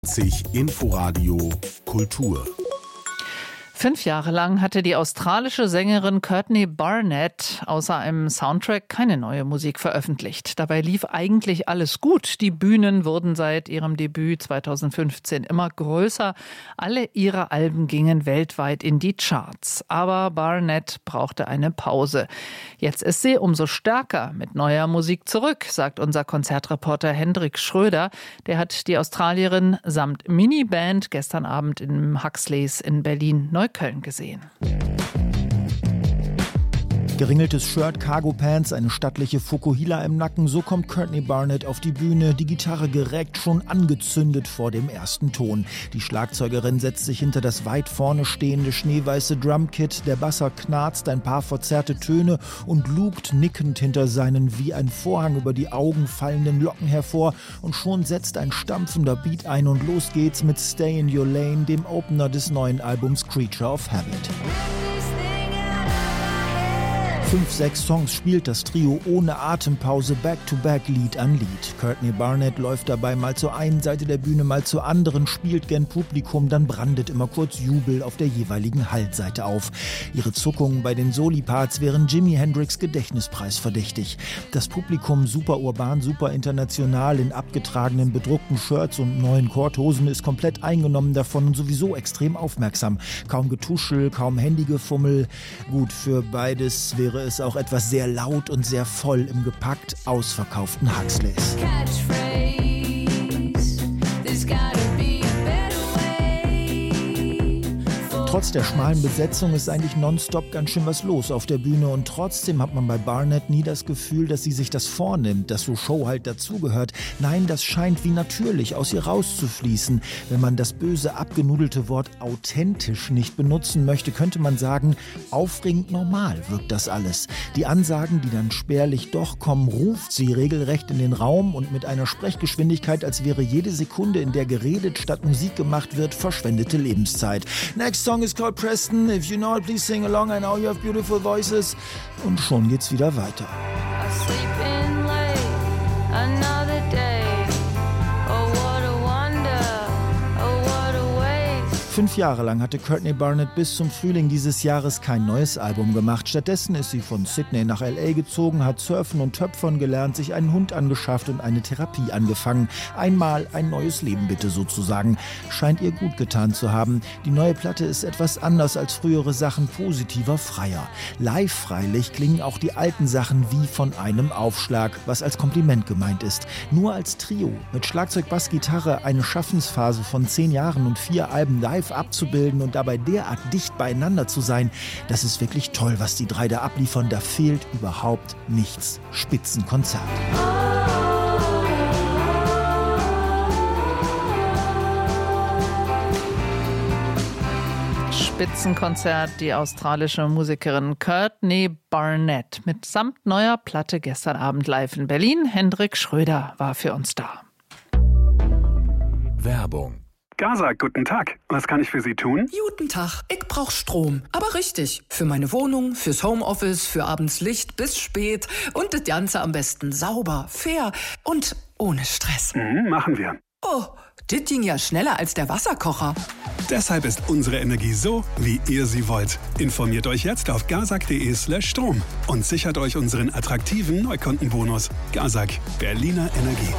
Inforadio Kultur. 5 Jahre lang hatte die australische Sängerin Courtney Barnett außer einem Soundtrack keine neue Musik veröffentlicht. Dabei lief eigentlich alles gut. Die Bühnen wurden seit ihrem Debüt 2015 immer größer. Alle ihre Alben gingen weltweit in die Charts. Aber Barnett brauchte eine Pause. Jetzt ist sie umso stärker mit neuer Musik zurück, sagt unser Konzertreporter Hendrik Schröder. Der hat die Australierin samt Miniband gestern Abend im Huxleys in Berlin-Neukölln gesehen. Geringeltes Shirt, Cargo-Pants, eine stattliche Fukuhila im Nacken, so kommt Courtney Barnett auf die Bühne, die Gitarre gereckt, schon angezündet vor dem ersten Ton. Die Schlagzeugerin setzt sich hinter das weit vorne stehende schneeweiße Drumkit, der Basser knarzt ein paar verzerrte Töne und lugt nickend hinter seinen wie ein Vorhang über die Augen fallenden Locken hervor und schon setzt ein stampfender Beat ein und los geht's mit Stay in Your Lane, dem Opener des neuen Albums Creature of Habit. 5-6 Songs spielt das Trio ohne Atempause Back-to-Back Lied an Lied. Courtney Barnett läuft dabei mal zur einen Seite der Bühne, mal zur anderen, spielt gern Publikum, dann brandet immer kurz Jubel auf der jeweiligen Halsseite auf. Ihre Zuckungen bei den Soli-Parts wären Jimi Hendrix Gedächtnispreis verdächtig. Das Publikum super urban, super international in abgetragenen, bedruckten Shirts und neuen Korthosen ist komplett eingenommen davon und sowieso extrem aufmerksam. Kaum Getuschel, kaum Handygefummel. Gut, für beides wäre es auch etwas sehr laut und sehr voll im gepackt ausverkauften Huxleys. Trotz der schmalen Besetzung ist eigentlich nonstop ganz schön was los auf der Bühne und trotzdem hat man bei Barnett nie das Gefühl, dass sie sich das vornimmt, dass so Show halt dazugehört. Nein, das scheint wie natürlich aus ihr rauszufließen. Wenn man das böse abgenudelte Wort authentisch nicht benutzen möchte, könnte man sagen, aufregend normal wirkt das alles. Die Ansagen, die dann spärlich doch kommen, ruft sie regelrecht in den Raum und mit einer Sprechgeschwindigkeit, als wäre jede Sekunde, in der geredet statt Musik gemacht wird, verschwendete Lebenszeit. Next song is called Preston. If you know it, please sing along. I know you have beautiful voices. Und schon geht's wieder weiter. 5 Jahre lang hatte Courtney Barnett bis zum Frühling dieses Jahres kein neues Album gemacht. Stattdessen ist sie von Sydney nach L.A. gezogen, hat surfen und töpfern gelernt, sich einen Hund angeschafft und eine Therapie angefangen. Einmal ein neues Leben bitte sozusagen. Scheint ihr gut getan zu haben. Die neue Platte ist etwas anders als frühere Sachen, positiver, freier. Live freilich klingen auch die alten Sachen wie von einem Aufschlag, was als Kompliment gemeint ist. Nur als Trio mit Schlagzeug, Bass, Gitarre eine Schaffensphase von 10 Jahren und 4 Alben live abzubilden und dabei derart dicht beieinander zu sein, das ist wirklich toll, was die drei da abliefern. Da fehlt überhaupt nichts. Spitzenkonzert. Spitzenkonzert, die australische Musikerin Courtney Barnett mit samt neuer Platte gestern Abend live in Berlin. Hendrik Schröder war für uns da. Werbung. Gaza, guten Tag. Was kann ich für Sie tun? Guten Tag. Ich brauch Strom. Aber richtig. Für meine Wohnung, fürs Homeoffice, für abends Licht bis spät. Und das Ganze am besten sauber, fair und ohne Stress. Machen wir. Oh, das ging ja schneller als der Wasserkocher. Deshalb ist unsere Energie so, wie ihr sie wollt. Informiert euch jetzt auf gazak.de/Strom und sichert euch unseren attraktiven Neukundenbonus. Gazak, Berliner Energie.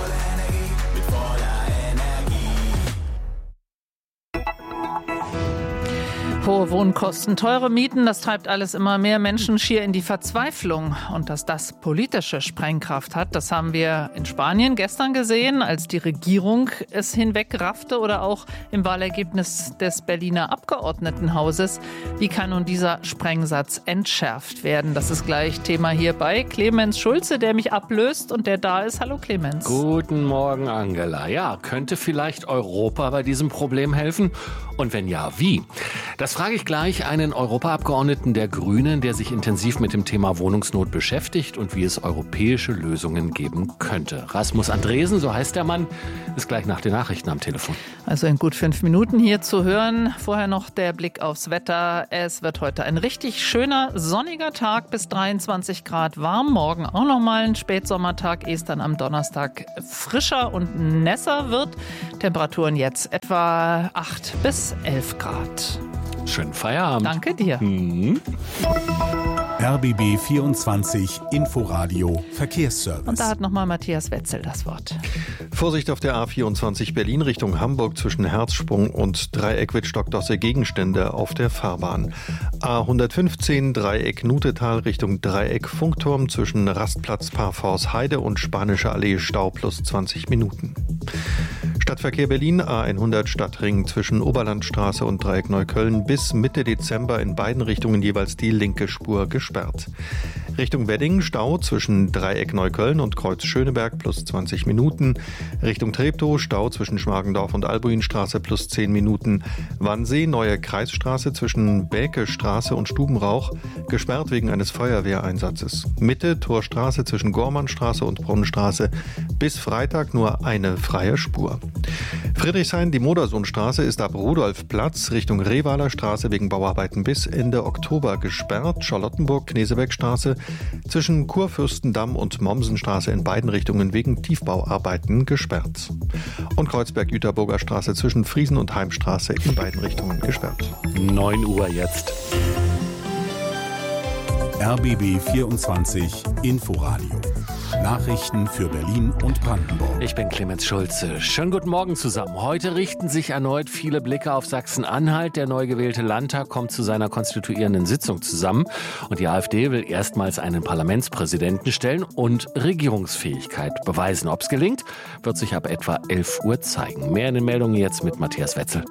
Hohe Wohnkosten, teure Mieten, das treibt alles immer mehr Menschen schier in die Verzweiflung. Und dass das politische Sprengkraft hat, das haben wir in Spanien gestern gesehen, als die Regierung es hinwegraffte oder auch im Wahlergebnis des Berliner Abgeordnetenhauses. Wie kann nun dieser Sprengsatz entschärft werden? Das ist gleich Thema hier bei Clemens Schulze, der mich ablöst und der da ist. Hallo Clemens. Guten Morgen, Angela. Ja, könnte vielleicht Europa bei diesem Problem helfen? Und wenn ja, wie? Das Das frage ich gleich einen Europaabgeordneten der Grünen, der sich intensiv mit dem Thema Wohnungsnot beschäftigt und wie es europäische Lösungen geben könnte. Rasmus Andresen, so heißt der Mann, ist gleich nach den Nachrichten am Telefon. Also in gut 5 Minuten hier zu hören. Vorher noch der Blick aufs Wetter. Es wird heute ein richtig schöner, sonniger Tag bis 23 Grad warm. Morgen auch nochmal ein Spätsommertag, ehe es dann am Donnerstag frischer und nässer wird. Temperaturen jetzt etwa 8 bis 11 Grad. Schönen Feierabend. Danke dir. RBB 24 Inforadio Verkehrsservice. Und da hat nochmal Matthias Wetzel das Wort. Vorsicht auf der A24 Berlin Richtung Hamburg zwischen Herzsprung und Dreieck Wittstock-Dosse Gegenstände auf der Fahrbahn. A115 Dreieck Nutetal Richtung Dreieck Funkturm zwischen Rastplatz Parforce Heide und Spanische Allee Stau plus 20 Minuten. Stadtverkehr Berlin A100 Stadtring zwischen Oberlandstraße und Dreieck Neukölln bis Mitte Dezember in beiden Richtungen jeweils die linke Spur gesperrt. Richtung Wedding Stau zwischen Dreieck Neukölln und Kreuz Schöneberg plus 20 Minuten. Richtung Treptow Stau zwischen Schmargendorf und Albuinstraße plus 10 Minuten. Wannsee Neue Kreisstraße zwischen Bäkestraße und Stubenrauch gesperrt wegen eines Feuerwehreinsatzes. Mitte Torstraße zwischen Gormannstraße und Brunnenstraße bis Freitag nur eine freie Spur. Friedrichshain, die Modersohnstraße ist ab Rudolfplatz Richtung Revaler Straße wegen Bauarbeiten bis Ende Oktober gesperrt. Charlottenburg, Knesebeckstraße zwischen Kurfürstendamm und Mommsenstraße in beiden Richtungen wegen Tiefbauarbeiten gesperrt. Und Kreuzberg-Jüterburger Straße zwischen Friesen und Heimstraße in beiden Richtungen gesperrt. 9 Uhr jetzt. RBB 24 Inforadio. Nachrichten für Berlin und Brandenburg. Ich bin Clemens Schulze. Schönen guten Morgen zusammen. Heute richten sich erneut viele Blicke auf Sachsen-Anhalt. Der neu gewählte Landtag kommt zu seiner konstituierenden Sitzung zusammen. Und die AfD will erstmals einen Parlamentspräsidenten stellen und Regierungsfähigkeit beweisen. Ob es gelingt, wird sich ab etwa 11 Uhr zeigen. Mehr in den Meldungen jetzt mit Matthias Wetzel.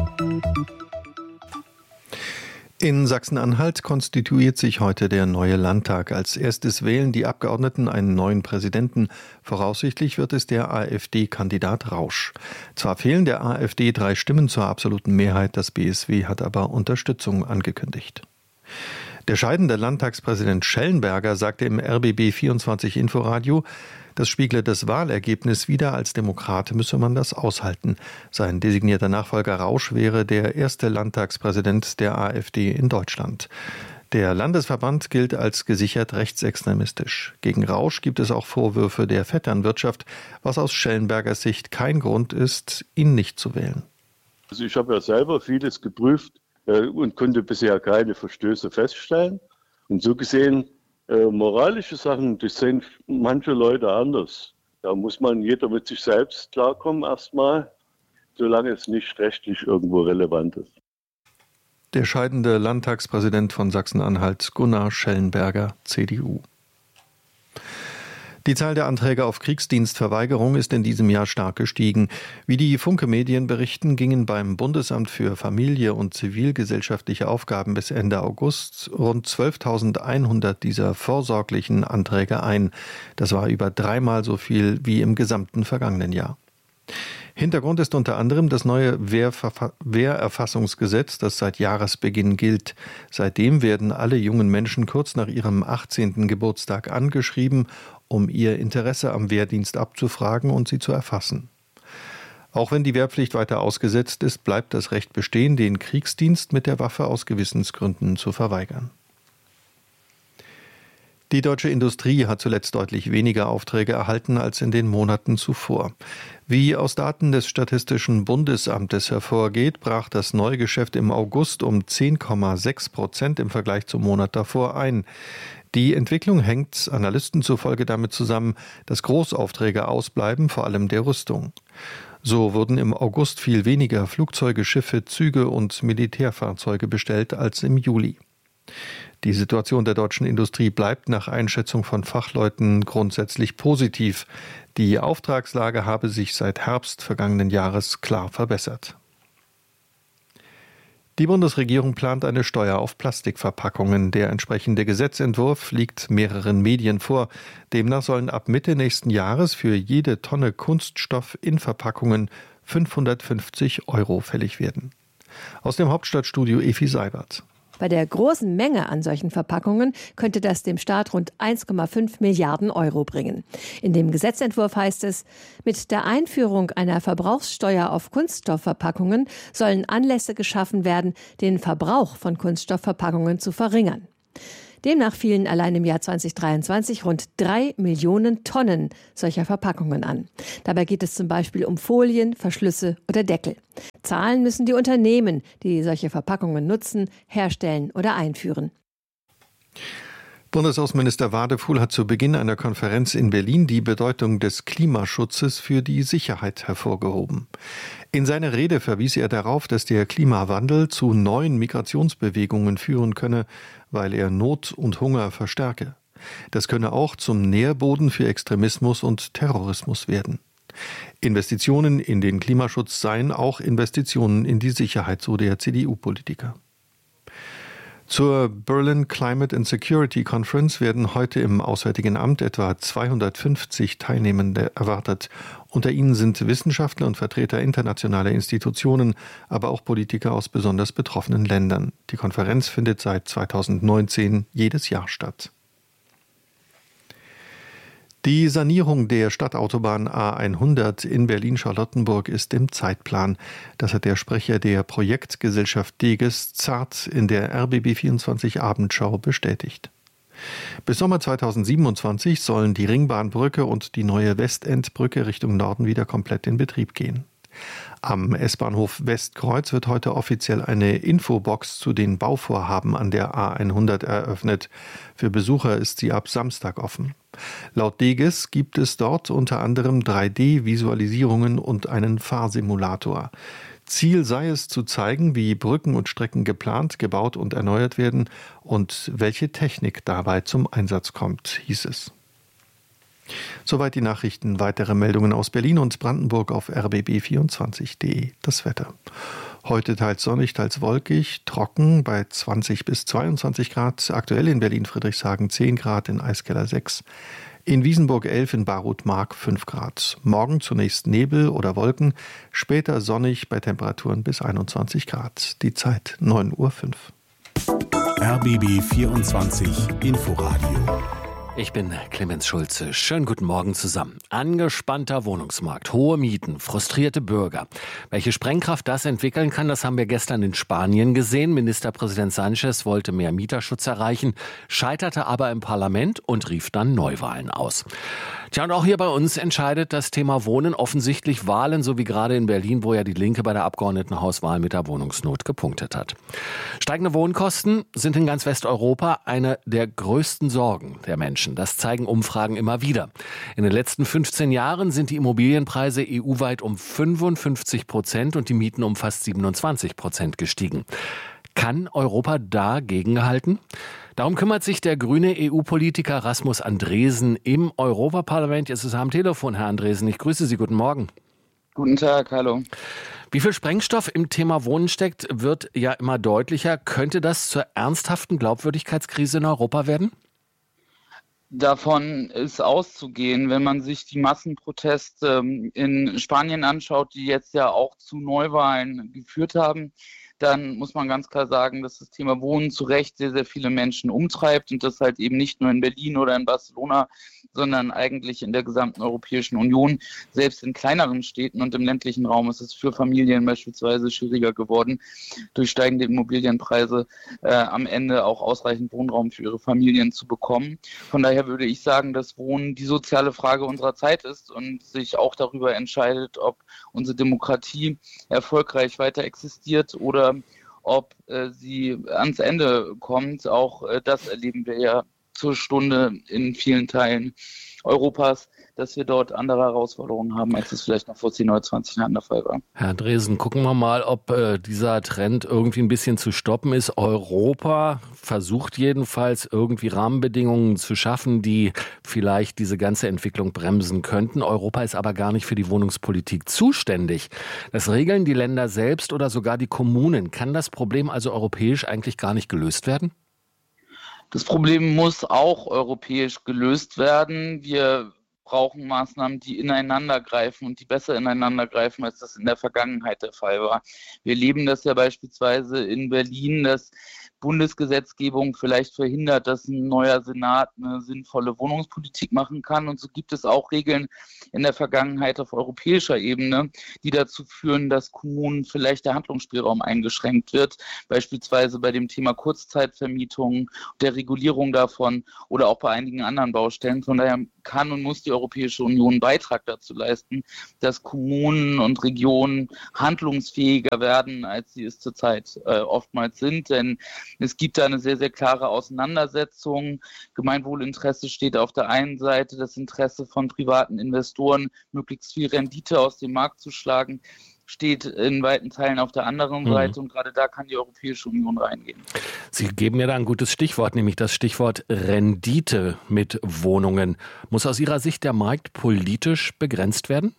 In Sachsen-Anhalt konstituiert sich heute der neue Landtag. Als erstes wählen die Abgeordneten einen neuen Präsidenten. Voraussichtlich wird es der AfD-Kandidat Rausch. Zwar fehlen der AfD 3 Stimmen zur absoluten Mehrheit, das BSW hat aber Unterstützung angekündigt. Der scheidende Landtagspräsident Schellenberger sagte im RBB 24 Inforadio, das spiegle das Wahlergebnis wider, als Demokrat müsse man das aushalten. Sein designierter Nachfolger Rausch wäre der erste Landtagspräsident der AfD in Deutschland. Der Landesverband gilt als gesichert rechtsextremistisch. Gegen Rausch gibt es auch Vorwürfe der Vetternwirtschaft, was aus Schellenbergers Sicht kein Grund ist, ihn nicht zu wählen. Also ich habe ja selber vieles geprüft und konnte bisher keine Verstöße feststellen. Und so gesehen, moralische Sachen, das sehen manche Leute anders. Da muss jeder mit sich selbst klarkommen erstmal, solange es nicht rechtlich irgendwo relevant ist. Der scheidende Landtagspräsident von Sachsen-Anhalt, Gunnar Schellenberger, CDU. Die Zahl der Anträge auf Kriegsdienstverweigerung ist in diesem Jahr stark gestiegen. Wie die Funke-Medien berichten, gingen beim Bundesamt für Familie und zivilgesellschaftliche Aufgaben bis Ende August rund 12.100 dieser vorsorglichen Anträge ein. Das war über 3-mal so viel wie im gesamten vergangenen Jahr. Hintergrund ist unter anderem das neue Wehrerfassungsgesetz, das seit Jahresbeginn gilt. Seitdem werden alle jungen Menschen kurz nach ihrem 18. Geburtstag angeschrieben, um ihr Interesse am Wehrdienst abzufragen und sie zu erfassen. Auch wenn die Wehrpflicht weiter ausgesetzt ist, bleibt das Recht bestehen, den Kriegsdienst mit der Waffe aus Gewissensgründen zu verweigern. Die deutsche Industrie hat zuletzt deutlich weniger Aufträge erhalten als in den Monaten zuvor. Wie aus Daten des Statistischen Bundesamtes hervorgeht, brach das Neugeschäft im August um 10,6% im Vergleich zum Monat davor ein. Die Entwicklung hängt Analysten zufolge damit zusammen, dass Großaufträge ausbleiben, vor allem der Rüstung. So wurden im August viel weniger Flugzeuge, Schiffe, Züge und Militärfahrzeuge bestellt als im Juli. Die Situation der deutschen Industrie bleibt nach Einschätzung von Fachleuten grundsätzlich positiv. Die Auftragslage habe sich seit Herbst vergangenen Jahres klar verbessert. Die Bundesregierung plant eine Steuer auf Plastikverpackungen. Der entsprechende Gesetzentwurf liegt mehreren Medien vor. Demnach sollen ab Mitte nächsten Jahres für jede Tonne Kunststoff in Verpackungen 550 € fällig werden. Aus dem Hauptstadtstudio Efi Seibert. Bei der großen Menge an solchen Verpackungen könnte das dem Staat rund 1,5 Milliarden Euro bringen. In dem Gesetzentwurf heißt es, mit der Einführung einer Verbrauchssteuer auf Kunststoffverpackungen sollen Anlässe geschaffen werden, den Verbrauch von Kunststoffverpackungen zu verringern. Demnach fielen allein im Jahr 2023 rund 3 Millionen Tonnen solcher Verpackungen an. Dabei geht es zum Beispiel um Folien, Verschlüsse oder Deckel. Zahlen müssen die Unternehmen, die solche Verpackungen nutzen, herstellen oder einführen. Bundesaußenminister Wadefuhl hat zu Beginn einer Konferenz in Berlin die Bedeutung des Klimaschutzes für die Sicherheit hervorgehoben. In seiner Rede verwies er darauf, dass der Klimawandel zu neuen Migrationsbewegungen führen könne, weil er Not und Hunger verstärke. Das könne auch zum Nährboden für Extremismus und Terrorismus werden. Investitionen in den Klimaschutz seien auch Investitionen in die Sicherheit, so der CDU-Politiker. Zur Berlin Climate and Security Conference werden heute im Auswärtigen Amt etwa 250 Teilnehmende erwartet. Unter ihnen sind Wissenschaftler und Vertreter internationaler Institutionen, aber auch Politiker aus besonders betroffenen Ländern. Die Konferenz findet seit 2019 jedes Jahr statt. Die Sanierung der Stadtautobahn A100 in Berlin-Charlottenburg ist im Zeitplan. Das hat der Sprecher der Projektgesellschaft Deges Zart in der RBB24 Abendschau bestätigt. Bis Sommer 2027 sollen die Ringbahnbrücke und die neue Westendbrücke Richtung Norden wieder komplett in Betrieb gehen. Am S-Bahnhof Westkreuz wird heute offiziell eine Infobox zu den Bauvorhaben an der A100 eröffnet. Für Besucher ist sie ab Samstag offen. Laut Deges gibt es dort unter anderem 3D-Visualisierungen und einen Fahrsimulator. Ziel sei es zu zeigen, wie Brücken und Strecken geplant, gebaut und erneuert werden und welche Technik dabei zum Einsatz kommt, hieß es. Soweit die Nachrichten. Weitere Meldungen aus Berlin und Brandenburg auf rbb24.de. Das Wetter. Heute teils sonnig, teils wolkig, trocken bei 20 bis 22 Grad. Aktuell in Berlin-Friedrichshagen 10 Grad, in Eiskeller 6. In Wiesenburg 11, in Baruth-Mark 5 Grad. Morgen zunächst Nebel oder Wolken, später sonnig bei Temperaturen bis 21 Grad. Die Zeit 9:05 Uhr. RBB 24 Inforadio. Ich bin Clemens Schulze. Schönen guten Morgen zusammen. Angespannter Wohnungsmarkt, hohe Mieten, frustrierte Bürger. Welche Sprengkraft das entwickeln kann, das haben wir gestern in Spanien gesehen. Ministerpräsident Sánchez wollte mehr Mieterschutz erreichen, scheiterte aber im Parlament und rief dann Neuwahlen aus. Tja, und auch hier bei uns entscheidet das Thema Wohnen offensichtlich Wahlen, so wie gerade in Berlin, wo ja die Linke bei der Abgeordnetenhauswahl mit der Wohnungsnot gepunktet hat. Steigende Wohnkosten sind in ganz Westeuropa eine der größten Sorgen der Menschen. Das zeigen Umfragen immer wieder. In den letzten 15 Jahren sind die Immobilienpreise EU-weit um 55% und die Mieten um fast 27% gestiegen. Kann Europa da gegenhalten? Darum kümmert sich der grüne EU-Politiker Rasmus Andresen im Europaparlament. Jetzt ist er am Telefon, Herr Andresen. Ich grüße Sie. Guten Morgen. Guten Tag, hallo. Wie viel Sprengstoff im Thema Wohnen steckt, wird ja immer deutlicher. Könnte das zur ernsthaften Glaubwürdigkeitskrise in Europa werden? Davon ist auszugehen, wenn man sich die Massenproteste in Spanien anschaut, die jetzt ja auch zu Neuwahlen geführt haben, dann muss man ganz klar sagen, dass das Thema Wohnen zu Recht sehr, sehr viele Menschen umtreibt und das halt eben nicht nur in Berlin oder in Barcelona, sondern eigentlich in der gesamten Europäischen Union. Selbst in kleineren Städten und im ländlichen Raum ist es für Familien beispielsweise schwieriger geworden, durch steigende Immobilienpreise am Ende auch ausreichend Wohnraum für ihre Familien zu bekommen. Von daher würde ich sagen, dass Wohnen die soziale Frage unserer Zeit ist und sich auch darüber entscheidet, ob unsere Demokratie erfolgreich weiter existiert oder ob sie ans Ende kommt. Auch das erleben wir ja zur Stunde in vielen Teilen Europas, dass wir dort andere Herausforderungen haben, als es vielleicht noch vor 10 oder 20 Jahren der Fall war. Herr Andresen, gucken wir mal, ob dieser Trend irgendwie ein bisschen zu stoppen ist. Europa versucht jedenfalls irgendwie Rahmenbedingungen zu schaffen, die vielleicht diese ganze Entwicklung bremsen könnten. Europa ist aber gar nicht für die Wohnungspolitik zuständig. Das regeln die Länder selbst oder sogar die Kommunen. Kann das Problem also europäisch eigentlich gar nicht gelöst werden? Das Problem muss auch europäisch gelöst werden. Wir brauchen Maßnahmen, die ineinander greifen und die besser ineinander greifen, als das in der Vergangenheit der Fall war. Wir erleben das ja beispielsweise in Berlin, dass Bundesgesetzgebung vielleicht verhindert, dass ein neuer Senat eine sinnvolle Wohnungspolitik machen kann. Und so gibt es auch Regeln in der Vergangenheit auf europäischer Ebene, die dazu führen, dass Kommunen vielleicht der Handlungsspielraum eingeschränkt wird, beispielsweise bei dem Thema Kurzzeitvermietung, der Regulierung davon oder auch bei einigen anderen Baustellen. Von daher kann und muss die Europäische Union einen Beitrag dazu leisten, dass Kommunen und Regionen handlungsfähiger werden, als sie es zurzeit oftmals sind. Denn es gibt da eine sehr, sehr klare Auseinandersetzung. Gemeinwohlinteresse steht auf der einen Seite, das Interesse von privaten Investoren, möglichst viel Rendite aus dem Markt zu schlagen, steht in weiten Teilen auf der anderen Seite und gerade da kann die Europäische Union reingehen. Sie geben mir da ein gutes Stichwort, nämlich das Stichwort Rendite mit Wohnungen. Muss aus Ihrer Sicht der Markt politisch begrenzt werden?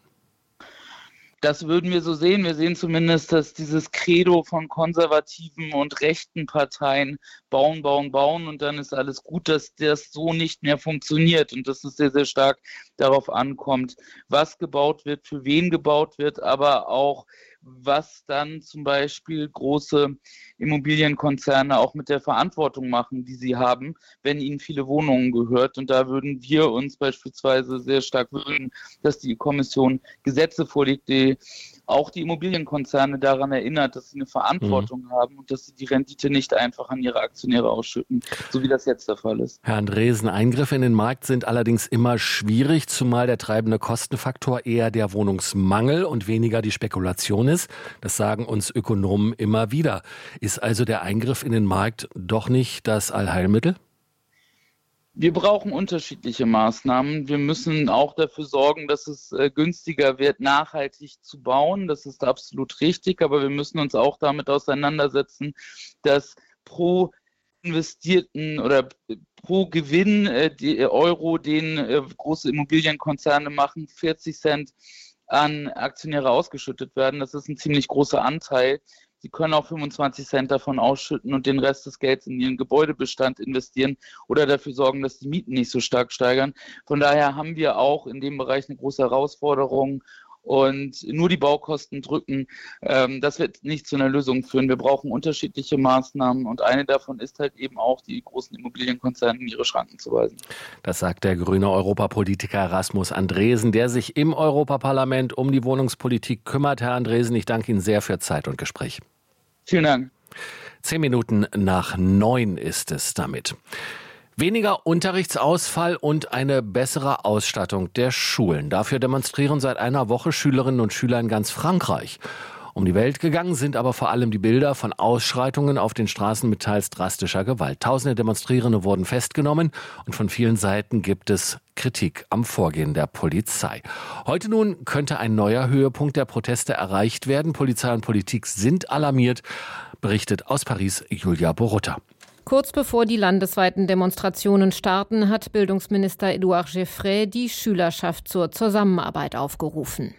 Das würden wir so sehen. Wir sehen zumindest, dass dieses Credo von konservativen und rechten Parteien bauen, bauen, bauen und dann ist alles gut, dass das so nicht mehr funktioniert und dass es sehr, sehr stark darauf ankommt, was gebaut wird, für wen gebaut wird, aber auch was dann zum Beispiel große Immobilienkonzerne auch mit der Verantwortung machen, die sie haben, wenn ihnen viele Wohnungen gehört. Und da würden wir uns beispielsweise sehr stark wünschen, dass die Kommission Gesetze vorlegt, die auch die Immobilienkonzerne daran erinnert, dass sie eine Verantwortung haben und dass sie die Rendite nicht einfach an ihre Aktionäre ausschütten, so wie das jetzt der Fall ist. Herr Andresen, Eingriffe in den Markt sind allerdings immer schwierig, zumal der treibende Kostenfaktor eher der Wohnungsmangel und weniger die Spekulation ist. Das sagen uns Ökonomen immer wieder. Ist also der Eingriff in den Markt doch nicht das Allheilmittel? Wir brauchen unterschiedliche Maßnahmen. Wir müssen auch dafür sorgen, dass es günstiger wird, nachhaltig zu bauen. Das ist absolut richtig, aber wir müssen uns auch damit auseinandersetzen, dass pro investierten oder pro Gewinn die Euro, den große Immobilienkonzerne machen, 40 Cent an Aktionäre ausgeschüttet werden. Das ist ein ziemlich großer Anteil. Sie können auch 25 Cent davon ausschütten und den Rest des Gelds in ihren Gebäudebestand investieren oder dafür sorgen, dass die Mieten nicht so stark steigern. Von daher haben wir auch in dem Bereich eine große Herausforderung und nur die Baukosten drücken, das wird nicht zu einer Lösung führen. Wir brauchen unterschiedliche Maßnahmen und eine davon ist halt eben auch, die großen Immobilienkonzerne in ihre Schranken zu weisen. Das sagt der grüne Europapolitiker Rasmus Andresen, der sich im Europaparlament um die Wohnungspolitik kümmert. Herr Andresen, ich danke Ihnen sehr für Zeit und Gespräch. Vielen Dank. 10 Minuten nach 9 ist es damit. Weniger Unterrichtsausfall und eine bessere Ausstattung der Schulen. Dafür demonstrieren seit einer Woche Schülerinnen und Schüler in ganz Frankreich. Um die Welt gegangen sind aber vor allem die Bilder von Ausschreitungen auf den Straßen mit teils drastischer Gewalt. Tausende Demonstrierende wurden festgenommen und von vielen Seiten gibt es Kritik am Vorgehen der Polizei. Heute nun könnte ein neuer Höhepunkt der Proteste erreicht werden. Polizei und Politik sind alarmiert, berichtet aus Paris Julia Borutta. Kurz bevor die landesweiten Demonstrationen starten, hat Bildungsminister Édouard Geoffrey die Schülerschaft zur Zusammenarbeit aufgerufen.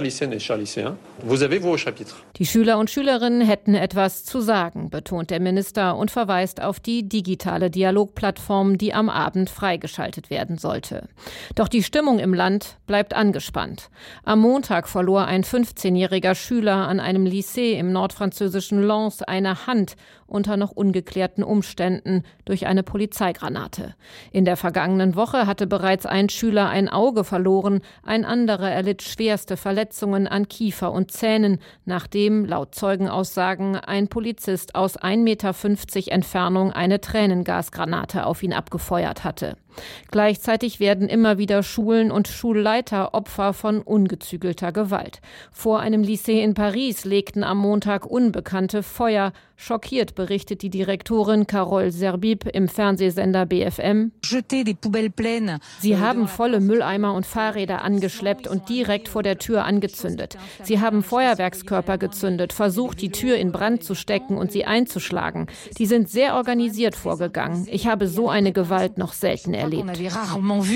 Die Schüler und Schülerinnen hätten etwas zu sagen, betont der Minister und verweist auf die digitale Dialogplattform, die am Abend freigeschaltet werden sollte. Doch die Stimmung im Land bleibt angespannt. Am Montag verlor ein 15-jähriger Schüler an einem Lycée im nordfranzösischen Lens eine Hand unter noch ungeklärten Umständen durch eine Polizeigranate. In der vergangenen Woche hatte bereits ein Schüler ein Auge verloren, ein anderer erlitt schwerste Verletzungen an Kiefer und Zähnen, nachdem laut Zeugenaussagen ein Polizist aus 1,50 Meter Entfernung eine Tränengasgranate auf ihn abgefeuert hatte. Gleichzeitig werden immer wieder Schulen und Schulleiter Opfer von ungezügelter Gewalt. Vor einem Lycée in Paris legten am Montag Unbekannte Feuer. Schockiert berichtet die Direktorin Carole Zerbib im Fernsehsender BFM. Sie haben volle Mülleimer und Fahrräder angeschleppt und direkt vor der Tür angezündet. Sie haben Feuerwerkskörper gezündet, versucht, die Tür in Brand zu stecken und sie einzuschlagen. Die sind sehr organisiert vorgegangen. Ich habe so eine Gewalt noch selten erlebt.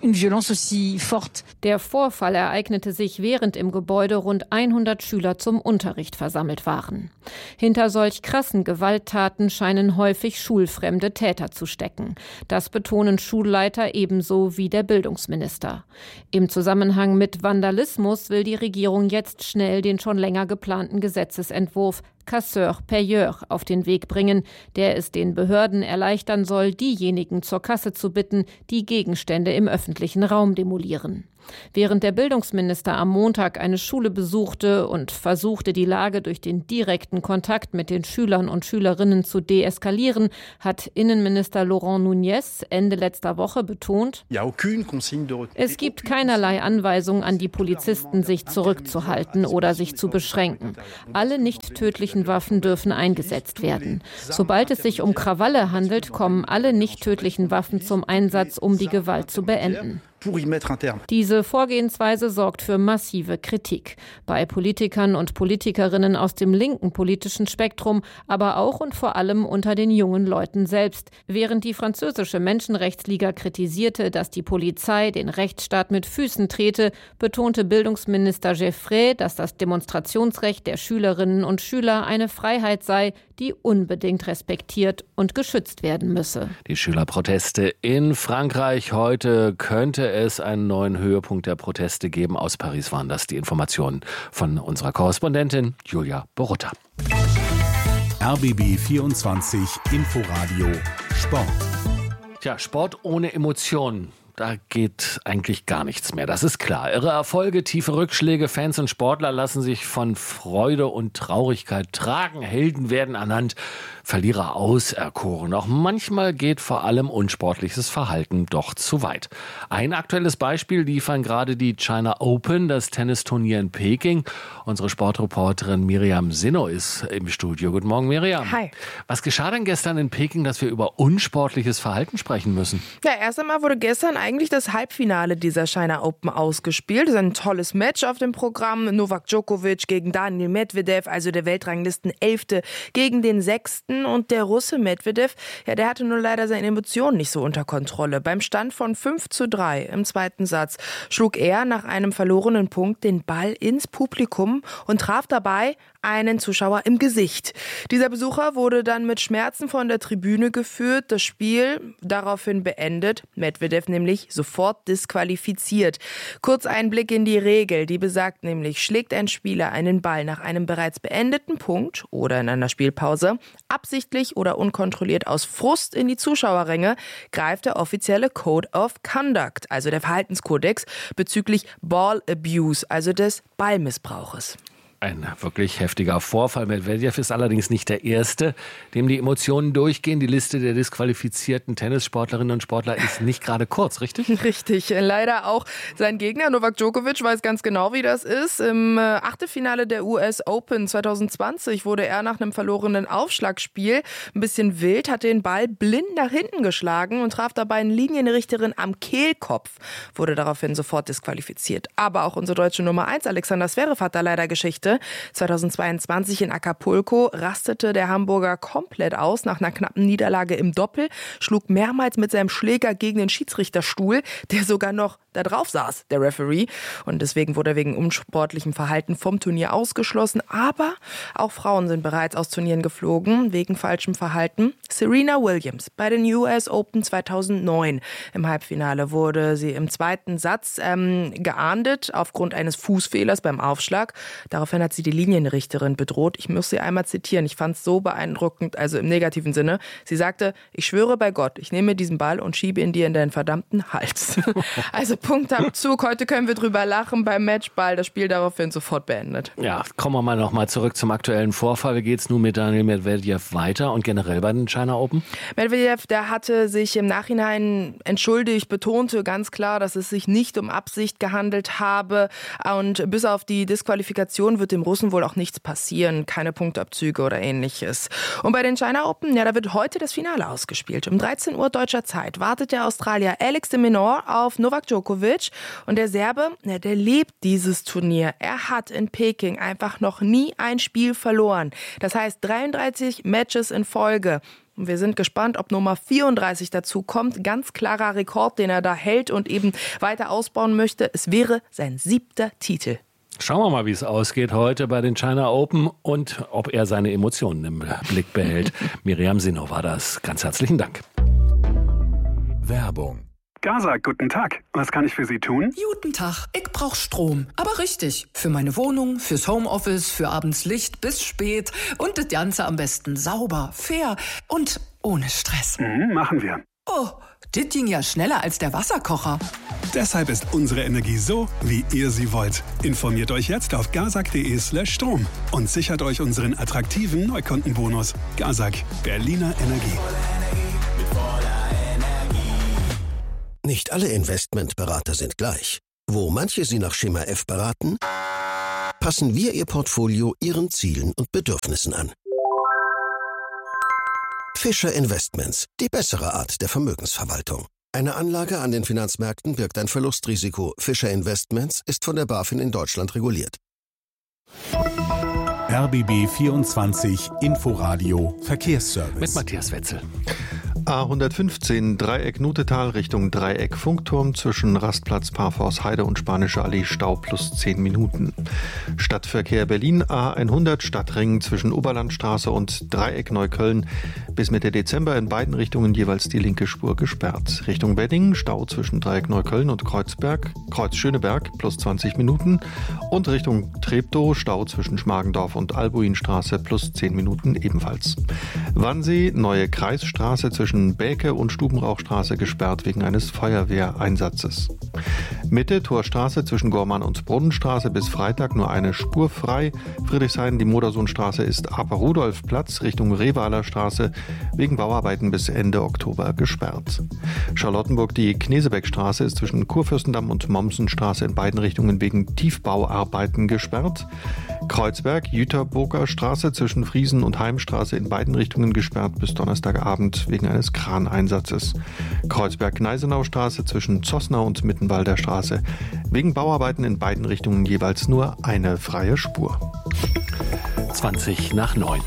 Der Vorfall ereignete sich, während im Gebäude rund 100 Schüler zum Unterricht versammelt waren. Hinter solch krassen Gewalttaten scheinen häufig schulfremde Täter zu stecken. Das betonen Schulleiter ebenso wie der Bildungsminister. Im Zusammenhang mit Vandalismus will die Regierung jetzt schnell den schon länger geplanten Gesetzesentwurf Casseur-Payeur auf den Weg bringen, der es den Behörden erleichtern soll, diejenigen zur Kasse zu bitten, die Gegenstände im öffentlichen Raum demolieren. Während der Bildungsminister am Montag eine Schule besuchte und versuchte, die Lage durch den direkten Kontakt mit den Schülern und Schülerinnen zu deeskalieren, hat Innenminister Laurent Nunez Ende letzter Woche betont, es gibt keinerlei Anweisung an die Polizisten, sich zurückzuhalten oder sich zu beschränken. Alle nicht tödlichen Waffen dürfen eingesetzt werden. Sobald es sich um Krawalle handelt, kommen alle nicht tödlichen Waffen zum Einsatz, um die Gewalt zu beenden. Diese Vorgehensweise sorgt für massive Kritik. Bei Politikern und Politikerinnen aus dem linken politischen Spektrum, aber auch und vor allem unter den jungen Leuten selbst. Während die französische Menschenrechtsliga kritisierte, dass die Polizei den Rechtsstaat mit Füßen trete, betonte Bildungsminister Geffray, dass das Demonstrationsrecht der Schülerinnen und Schüler eine Freiheit sei, die unbedingt respektiert und geschützt werden müsse. Die Schülerproteste in Frankreich. Heute könnte es einen neuen Höhepunkt der Proteste geben. Aus Paris waren das die Informationen von unserer Korrespondentin Julia Borutta. RBB 24 Inforadio Sport. Tja, Sport ohne Emotionen. Da geht eigentlich gar nichts mehr, das ist klar. Irre Erfolge, tiefe Rückschläge, Fans und Sportler lassen sich von Freude und Traurigkeit tragen. Helden werden ernannt, Verlierer auserkoren. Auch manchmal geht vor allem unsportliches Verhalten doch zu weit. Ein aktuelles Beispiel liefern gerade die China Open, das Tennisturnier in Peking. Unsere Sportreporterin Miriam Sinno ist im Studio. Guten Morgen, Miriam. Hi. Was geschah denn gestern in Peking, dass wir über unsportliches Verhalten sprechen müssen? Ja, erst einmal wurde gestern eigentlich das Halbfinale dieser China Open ausgespielt. Das ist ein tolles Match auf dem Programm. Novak Djokovic gegen Daniil Medvedev, also der Weltranglisten 11. gegen den 6. Und der Russe Medvedev, ja, der hatte nur leider seine Emotionen nicht so unter Kontrolle. Beim Stand von 5:3 im zweiten Satz schlug er nach einem verlorenen Punkt den Ball ins Publikum und traf dabei einen Zuschauer im Gesicht. Dieser Besucher wurde dann mit Schmerzen von der Tribüne geführt, das Spiel daraufhin beendet, Medvedev nämlich sofort disqualifiziert. Kurz ein Blick in die Regel, die besagt nämlich, schlägt ein Spieler einen Ball nach einem bereits beendeten Punkt oder in einer Spielpause absichtlich oder unkontrolliert aus Frust in die Zuschauerränge, greift der offizielle Code of Conduct, also der Verhaltenskodex bezüglich Ball Abuse, also des Ballmissbrauches. Ein wirklich heftiger Vorfall. Medvedev ist allerdings nicht der Erste, dem die Emotionen durchgehen. Die Liste der disqualifizierten Tennissportlerinnen und Sportler ist nicht gerade kurz, richtig? Richtig. Leider auch sein Gegner Novak Djokovic weiß ganz genau, wie das ist. Im Achtelfinale der US Open 2020 wurde er nach einem verlorenen Aufschlagspiel ein bisschen wild, hat den Ball blind nach hinten geschlagen und traf dabei eine Linienrichterin am Kehlkopf, wurde daraufhin sofort disqualifiziert. Aber auch unsere deutsche Nummer 1, Alexander Zverev, hat da leider Geschichte. 2022 in Acapulco rastete der Hamburger komplett aus nach einer knappen Niederlage im Doppel, schlug mehrmals mit seinem Schläger gegen den Schiedsrichterstuhl, der sogar noch da drauf saß, der Referee. Und deswegen wurde er wegen unsportlichem Verhalten vom Turnier ausgeschlossen. Aber auch Frauen sind bereits aus Turnieren geflogen, wegen falschem Verhalten. Serena Williams bei den US Open 2009. Im Halbfinale wurde sie im zweiten Satz geahndet aufgrund eines Fußfehlers beim Aufschlag. Daraufhin hat sie die Linienrichterin bedroht. Ich muss sie einmal zitieren. Ich fand es so beeindruckend, also im negativen Sinne. Sie sagte, ich schwöre bei Gott, ich nehme diesen Ball und schiebe ihn dir in deinen verdammten Hals. Also Punktabzug. Heute können wir drüber lachen beim Matchball. Das Spiel daraufhin sofort beendet. Ja, kommen wir mal noch mal zurück zum aktuellen Vorfall. Wie geht's nun mit Daniil Medvedev weiter und generell bei den China Open? Medvedev, der hatte sich im Nachhinein entschuldigt, betonte ganz klar, dass es sich nicht um Absicht gehandelt habe. Und bis auf die Disqualifikation wird dem Russen wohl auch nichts passieren. Keine Punktabzüge oder ähnliches. Und bei den China Open, ja, da wird heute das Finale ausgespielt. Um 13 Uhr deutscher Zeit wartet der Australier Alex de Minaur auf Novak Djokovic. Und der Serbe, ja, der lebt dieses Turnier. Er hat in Peking einfach noch nie ein Spiel verloren. Das heißt 33 Matches in Folge. Und wir sind gespannt, ob Nummer 34 dazu kommt. Ganz klarer Rekord, den er da hält und eben weiter ausbauen möchte. Es wäre sein 7. Titel. Schauen wir mal, wie es ausgeht heute bei den China Open und ob er seine Emotionen im Blick behält. Miriam Sino war das. Ganz herzlichen Dank. Werbung. Gazak, guten Tag. Was kann ich für Sie tun? Guten Tag, ich brauch Strom. Aber richtig. Für meine Wohnung, fürs Homeoffice, für abends Licht bis spät. Und das Ganze am besten sauber, fair und ohne Stress. Machen wir. Oh, das ging ja schneller als der Wasserkocher. Deshalb ist unsere Energie so, wie ihr sie wollt. Informiert euch jetzt auf gazak.de/Strom und sichert euch unseren attraktiven Neukundenbonus. Gazak, Berliner Energie. Nicht alle Investmentberater sind gleich. Wo manche Sie nach Schema F beraten, passen wir Ihr Portfolio Ihren Zielen und Bedürfnissen an. Fischer Investments, die bessere Art der Vermögensverwaltung. Eine Anlage an den Finanzmärkten birgt ein Verlustrisiko. Fischer Investments ist von der BaFin in Deutschland reguliert. RBB 24 Inforadio Verkehrsservice. Mit Matthias Wetzel. A115 Dreieck Nutetal Richtung Dreieck Funkturm zwischen Rastplatz Parforce-Heide und Spanische Allee Stau plus 10 Minuten. Stadtverkehr Berlin A100 Stadtring zwischen Oberlandstraße und Dreieck Neukölln bis Mitte Dezember in beiden Richtungen jeweils die linke Spur gesperrt. Richtung Wedding Stau zwischen Dreieck Neukölln und Kreuz Schöneberg plus 20 Minuten und Richtung Treptow Stau zwischen Schmargendorf und Albuinstraße plus 10 Minuten ebenfalls. Wannsee Neue Kreisstraße zwischen Bäke und Stubenrauchstraße gesperrt wegen eines Feuerwehreinsatzes. Mitte Torstraße zwischen Gormann und Brunnenstraße bis Freitag nur eine Spur frei. Friedrichshain, die Modersohnstraße ist Aper-Rudolf-Platz Richtung Revaler Straße wegen Bauarbeiten bis Ende Oktober gesperrt. Charlottenburg, die Knesebeckstraße ist zwischen Kurfürstendamm und Mommsenstraße in beiden Richtungen wegen Tiefbauarbeiten gesperrt. Kreuzberg, Jüterburger Straße zwischen Friesen und Heimstraße in beiden Richtungen gesperrt bis Donnerstagabend wegen eines Kraneinsatzes. Kreuzberg-Gneisenau-Straße zwischen Zossnau und Mittenwalder Straße wegen Bauarbeiten in beiden Richtungen jeweils nur eine freie Spur. 8:20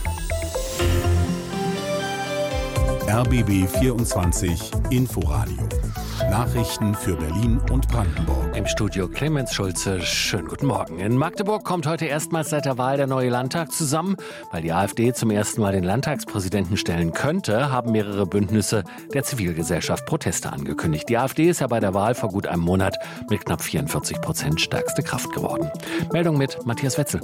RBB 24 Inforadio. Nachrichten für Berlin und Brandenburg. Im Studio Clemens Schulze. Schönen guten Morgen. In Magdeburg kommt heute erstmals seit der Wahl der neue Landtag zusammen. Weil die AfD zum ersten Mal den Landtagspräsidenten stellen könnte, haben mehrere Bündnisse der Zivilgesellschaft Proteste angekündigt. Die AfD ist ja bei der Wahl vor gut einem Monat mit knapp 44% stärkste Kraft geworden. Meldung mit Matthias Wetzel.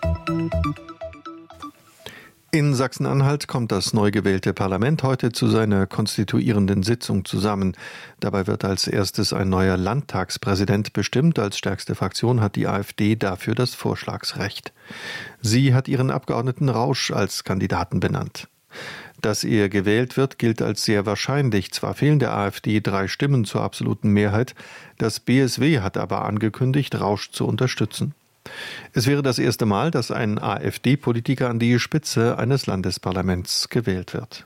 In Sachsen-Anhalt kommt das neu gewählte Parlament heute zu seiner konstituierenden Sitzung zusammen. Dabei wird als erstes ein neuer Landtagspräsident bestimmt. Als stärkste Fraktion hat die AfD dafür das Vorschlagsrecht. Sie hat ihren Abgeordneten Rausch als Kandidaten benannt. Dass er gewählt wird, gilt als sehr wahrscheinlich. Zwar fehlen der AfD 3 Stimmen zur absoluten Mehrheit. Das BSW hat aber angekündigt, Rausch zu unterstützen. Es wäre das erste Mal, dass ein AfD-Politiker an die Spitze eines Landesparlaments gewählt wird.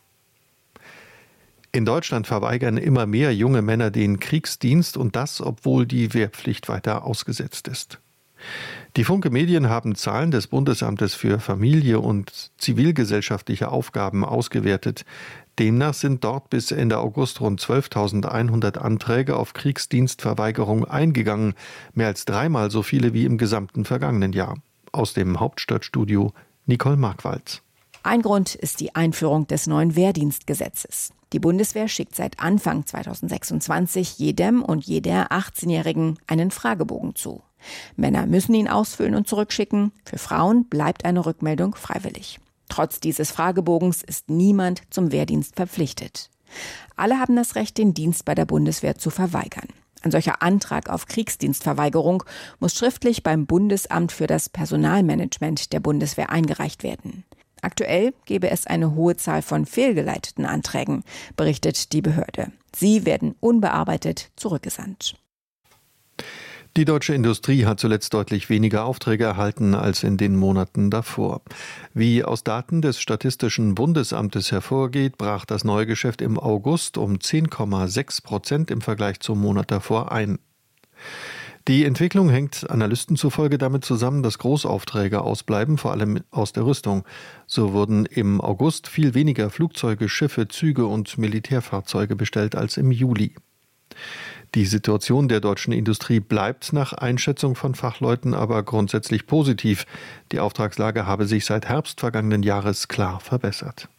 In Deutschland verweigern immer mehr junge Männer den Kriegsdienst und das, obwohl die Wehrpflicht weiter ausgesetzt ist. Die Funke Medien haben Zahlen des Bundesamtes für Familie und zivilgesellschaftliche Aufgaben ausgewertet. Demnach sind dort bis Ende August rund 12.100 Anträge auf Kriegsdienstverweigerung eingegangen, mehr als 3-mal so viele wie im gesamten vergangenen Jahr. Aus dem Hauptstadtstudio Nicole Markwald. Ein Grund ist die Einführung des neuen Wehrdienstgesetzes. Die Bundeswehr schickt seit Anfang 2026 jedem und jeder 18-Jährigen einen Fragebogen zu. Männer müssen ihn ausfüllen und zurückschicken. Für Frauen bleibt eine Rückmeldung freiwillig. Trotz dieses Fragebogens ist niemand zum Wehrdienst verpflichtet. Alle haben das Recht, den Dienst bei der Bundeswehr zu verweigern. Ein solcher Antrag auf Kriegsdienstverweigerung muss schriftlich beim Bundesamt für das Personalmanagement der Bundeswehr eingereicht werden. Aktuell gebe es eine hohe Zahl von fehlgeleiteten Anträgen, berichtet die Behörde. Sie werden unbearbeitet zurückgesandt. Die deutsche Industrie hat zuletzt deutlich weniger Aufträge erhalten als in den Monaten davor. Wie aus Daten des Statistischen Bundesamtes hervorgeht, brach das neue Geschäft im August um 10,6% im Vergleich zum Monat davor ein. Die Entwicklung hängt Analysten zufolge damit zusammen, dass Großaufträge ausbleiben, vor allem aus der Rüstung. So wurden im August viel weniger Flugzeuge, Schiffe, Züge und Militärfahrzeuge bestellt als im Juli. Die Situation der deutschen Industrie bleibt nach Einschätzung von Fachleuten aber grundsätzlich positiv. Die Auftragslage habe sich seit Herbst vergangenen Jahres klar verbessert.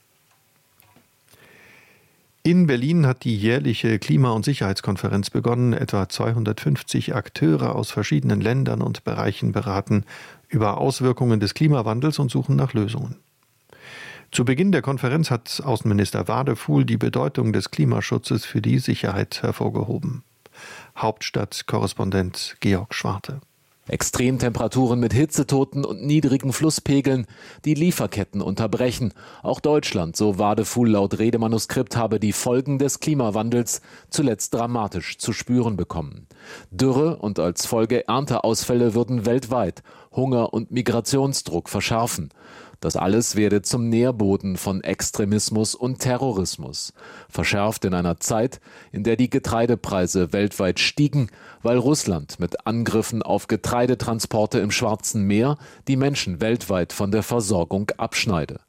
In Berlin hat die jährliche Klima- und Sicherheitskonferenz begonnen. Etwa 250 Akteure aus verschiedenen Ländern und Bereichen beraten über Auswirkungen des Klimawandels und suchen nach Lösungen. Zu Beginn der Konferenz hat Außenminister Wadefuhl die Bedeutung des Klimaschutzes für die Sicherheit hervorgehoben. Hauptstadtkorrespondent Georg Schwarte. Extremtemperaturen mit Hitzetoten und niedrigen Flusspegeln, die Lieferketten unterbrechen. Auch Deutschland, so Wadefuhl laut Redemanuskript, habe die Folgen des Klimawandels zuletzt dramatisch zu spüren bekommen. Dürre und als Folge Ernteausfälle würden weltweit Hunger und Migrationsdruck verschärfen. Das alles werde zum Nährboden von Extremismus und Terrorismus. Verschärft in einer Zeit, in der die Getreidepreise weltweit stiegen, weil Russland mit Angriffen auf Getreidetransporte im Schwarzen Meer die Menschen weltweit von der Versorgung abschneide.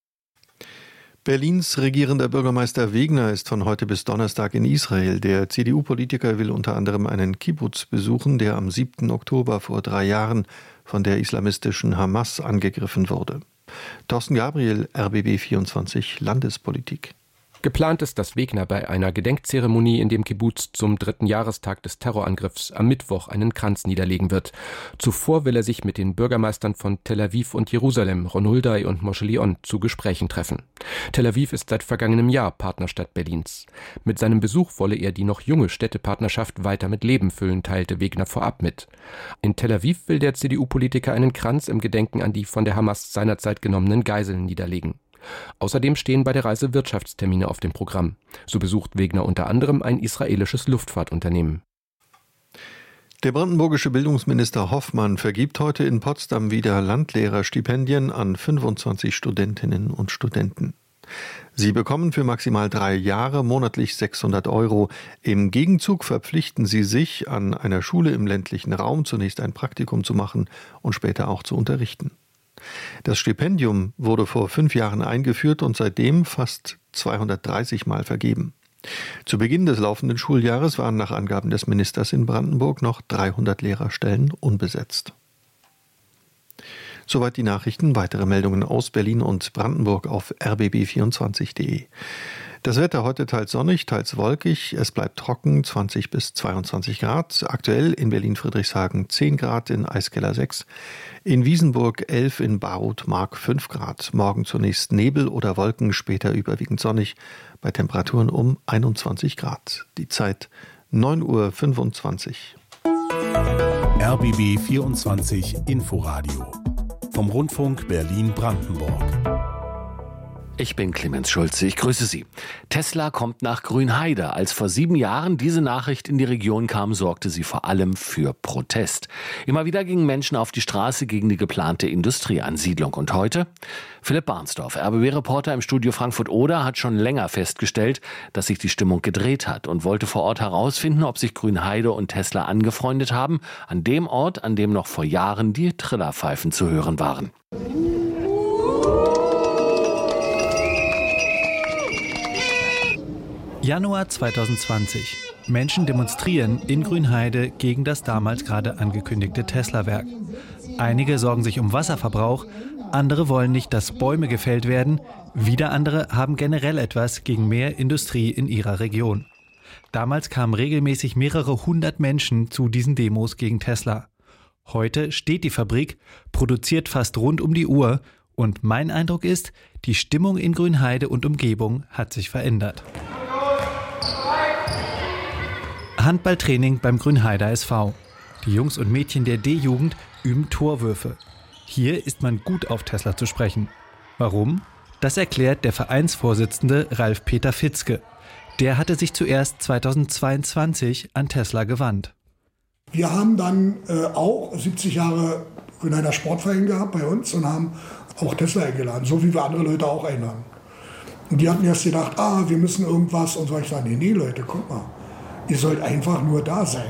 Berlins regierender Bürgermeister Wegner ist von heute bis Donnerstag in Israel. Der CDU-Politiker will unter anderem einen Kibbuz besuchen, der am 7. Oktober vor 3 Jahren von der islamistischen Hamas angegriffen wurde. Thorsten Gabriel, RBB 24 Landespolitik. Geplant ist, dass Wegner bei einer Gedenkzeremonie in dem Kibbuz zum 3. Jahrestag des Terrorangriffs am Mittwoch einen Kranz niederlegen wird. Zuvor will er sich mit den Bürgermeistern von Tel Aviv und Jerusalem, Ron Huldai und Moshe Lion, zu Gesprächen treffen. Tel Aviv ist seit vergangenem Jahr Partnerstadt Berlins. Mit seinem Besuch wolle er die noch junge Städtepartnerschaft weiter mit Leben füllen, teilte Wegner vorab mit. In Tel Aviv will der CDU-Politiker einen Kranz im Gedenken an die von der Hamas seinerzeit genommenen Geiseln niederlegen. Außerdem stehen bei der Reise Wirtschaftstermine auf dem Programm. So besucht Wegner unter anderem ein israelisches Luftfahrtunternehmen. Der brandenburgische Bildungsminister Hoffmann vergibt heute in Potsdam wieder Landlehrerstipendien an 25 Studentinnen und Studenten. Sie bekommen für maximal 3 Jahre monatlich 600 €. Im Gegenzug verpflichten sie sich, an einer Schule im ländlichen Raum zunächst ein Praktikum zu machen und später auch zu unterrichten. Das Stipendium wurde vor 5 Jahren eingeführt und seitdem fast 230 Mal vergeben. Zu Beginn des laufenden Schuljahres waren nach Angaben des Ministers in Brandenburg noch 300 Lehrerstellen unbesetzt. Soweit die Nachrichten. Weitere Meldungen aus Berlin und Brandenburg auf rbb24.de. Das Wetter heute teils sonnig, teils wolkig. Es bleibt trocken, 20 bis 22 Grad. Aktuell in Berlin-Friedrichshagen 10 Grad, in Eiskeller 6. In Wiesenburg 11, in Barut-Mark 5 Grad. Morgen zunächst Nebel oder Wolken, später überwiegend sonnig. Bei Temperaturen um 21 Grad. Die Zeit 9:25 Uhr. RBB 24 Inforadio. Vom Rundfunk Berlin-Brandenburg. Ich bin Clemens Schulze, ich grüße Sie. Tesla kommt nach Grünheide. Als vor 7 Jahren diese Nachricht in die Region kam, sorgte sie vor allem für Protest. Immer wieder gingen Menschen auf die Straße gegen die geplante Industrieansiedlung. Und heute? Philipp Barnsdorf, RBB-Reporter im Studio Frankfurt-Oder, hat schon länger festgestellt, dass sich die Stimmung gedreht hat und wollte vor Ort herausfinden, ob sich Grünheide und Tesla angefreundet haben, an dem Ort, an dem noch vor Jahren die Trillerpfeifen zu hören waren. Januar 2020. Menschen demonstrieren in Grünheide gegen das damals gerade angekündigte Tesla-Werk. Einige sorgen sich um Wasserverbrauch, andere wollen nicht, dass Bäume gefällt werden, wieder andere haben generell etwas gegen mehr Industrie in ihrer Region. Damals kamen regelmäßig mehrere hundert Menschen zu diesen Demos gegen Tesla. Heute steht die Fabrik, produziert fast rund um die Uhr und mein Eindruck ist, die Stimmung in Grünheide und Umgebung hat sich verändert. Handballtraining beim Grünheider SV. Die Jungs und Mädchen der D-Jugend üben Torwürfe. Hier ist man gut auf Tesla zu sprechen. Warum? Das erklärt der Vereinsvorsitzende Ralf-Peter Fitzke. Der hatte sich zuerst 2022 an Tesla gewandt. Wir haben dann auch 70 Jahre Grünheider Sportverein gehabt bei uns und haben auch Tesla eingeladen, so wie wir andere Leute auch einladen. Und die hatten erst gedacht, wir müssen irgendwas. Und so ich sage, nee Leute, guck mal. Ihr sollt einfach nur da sein.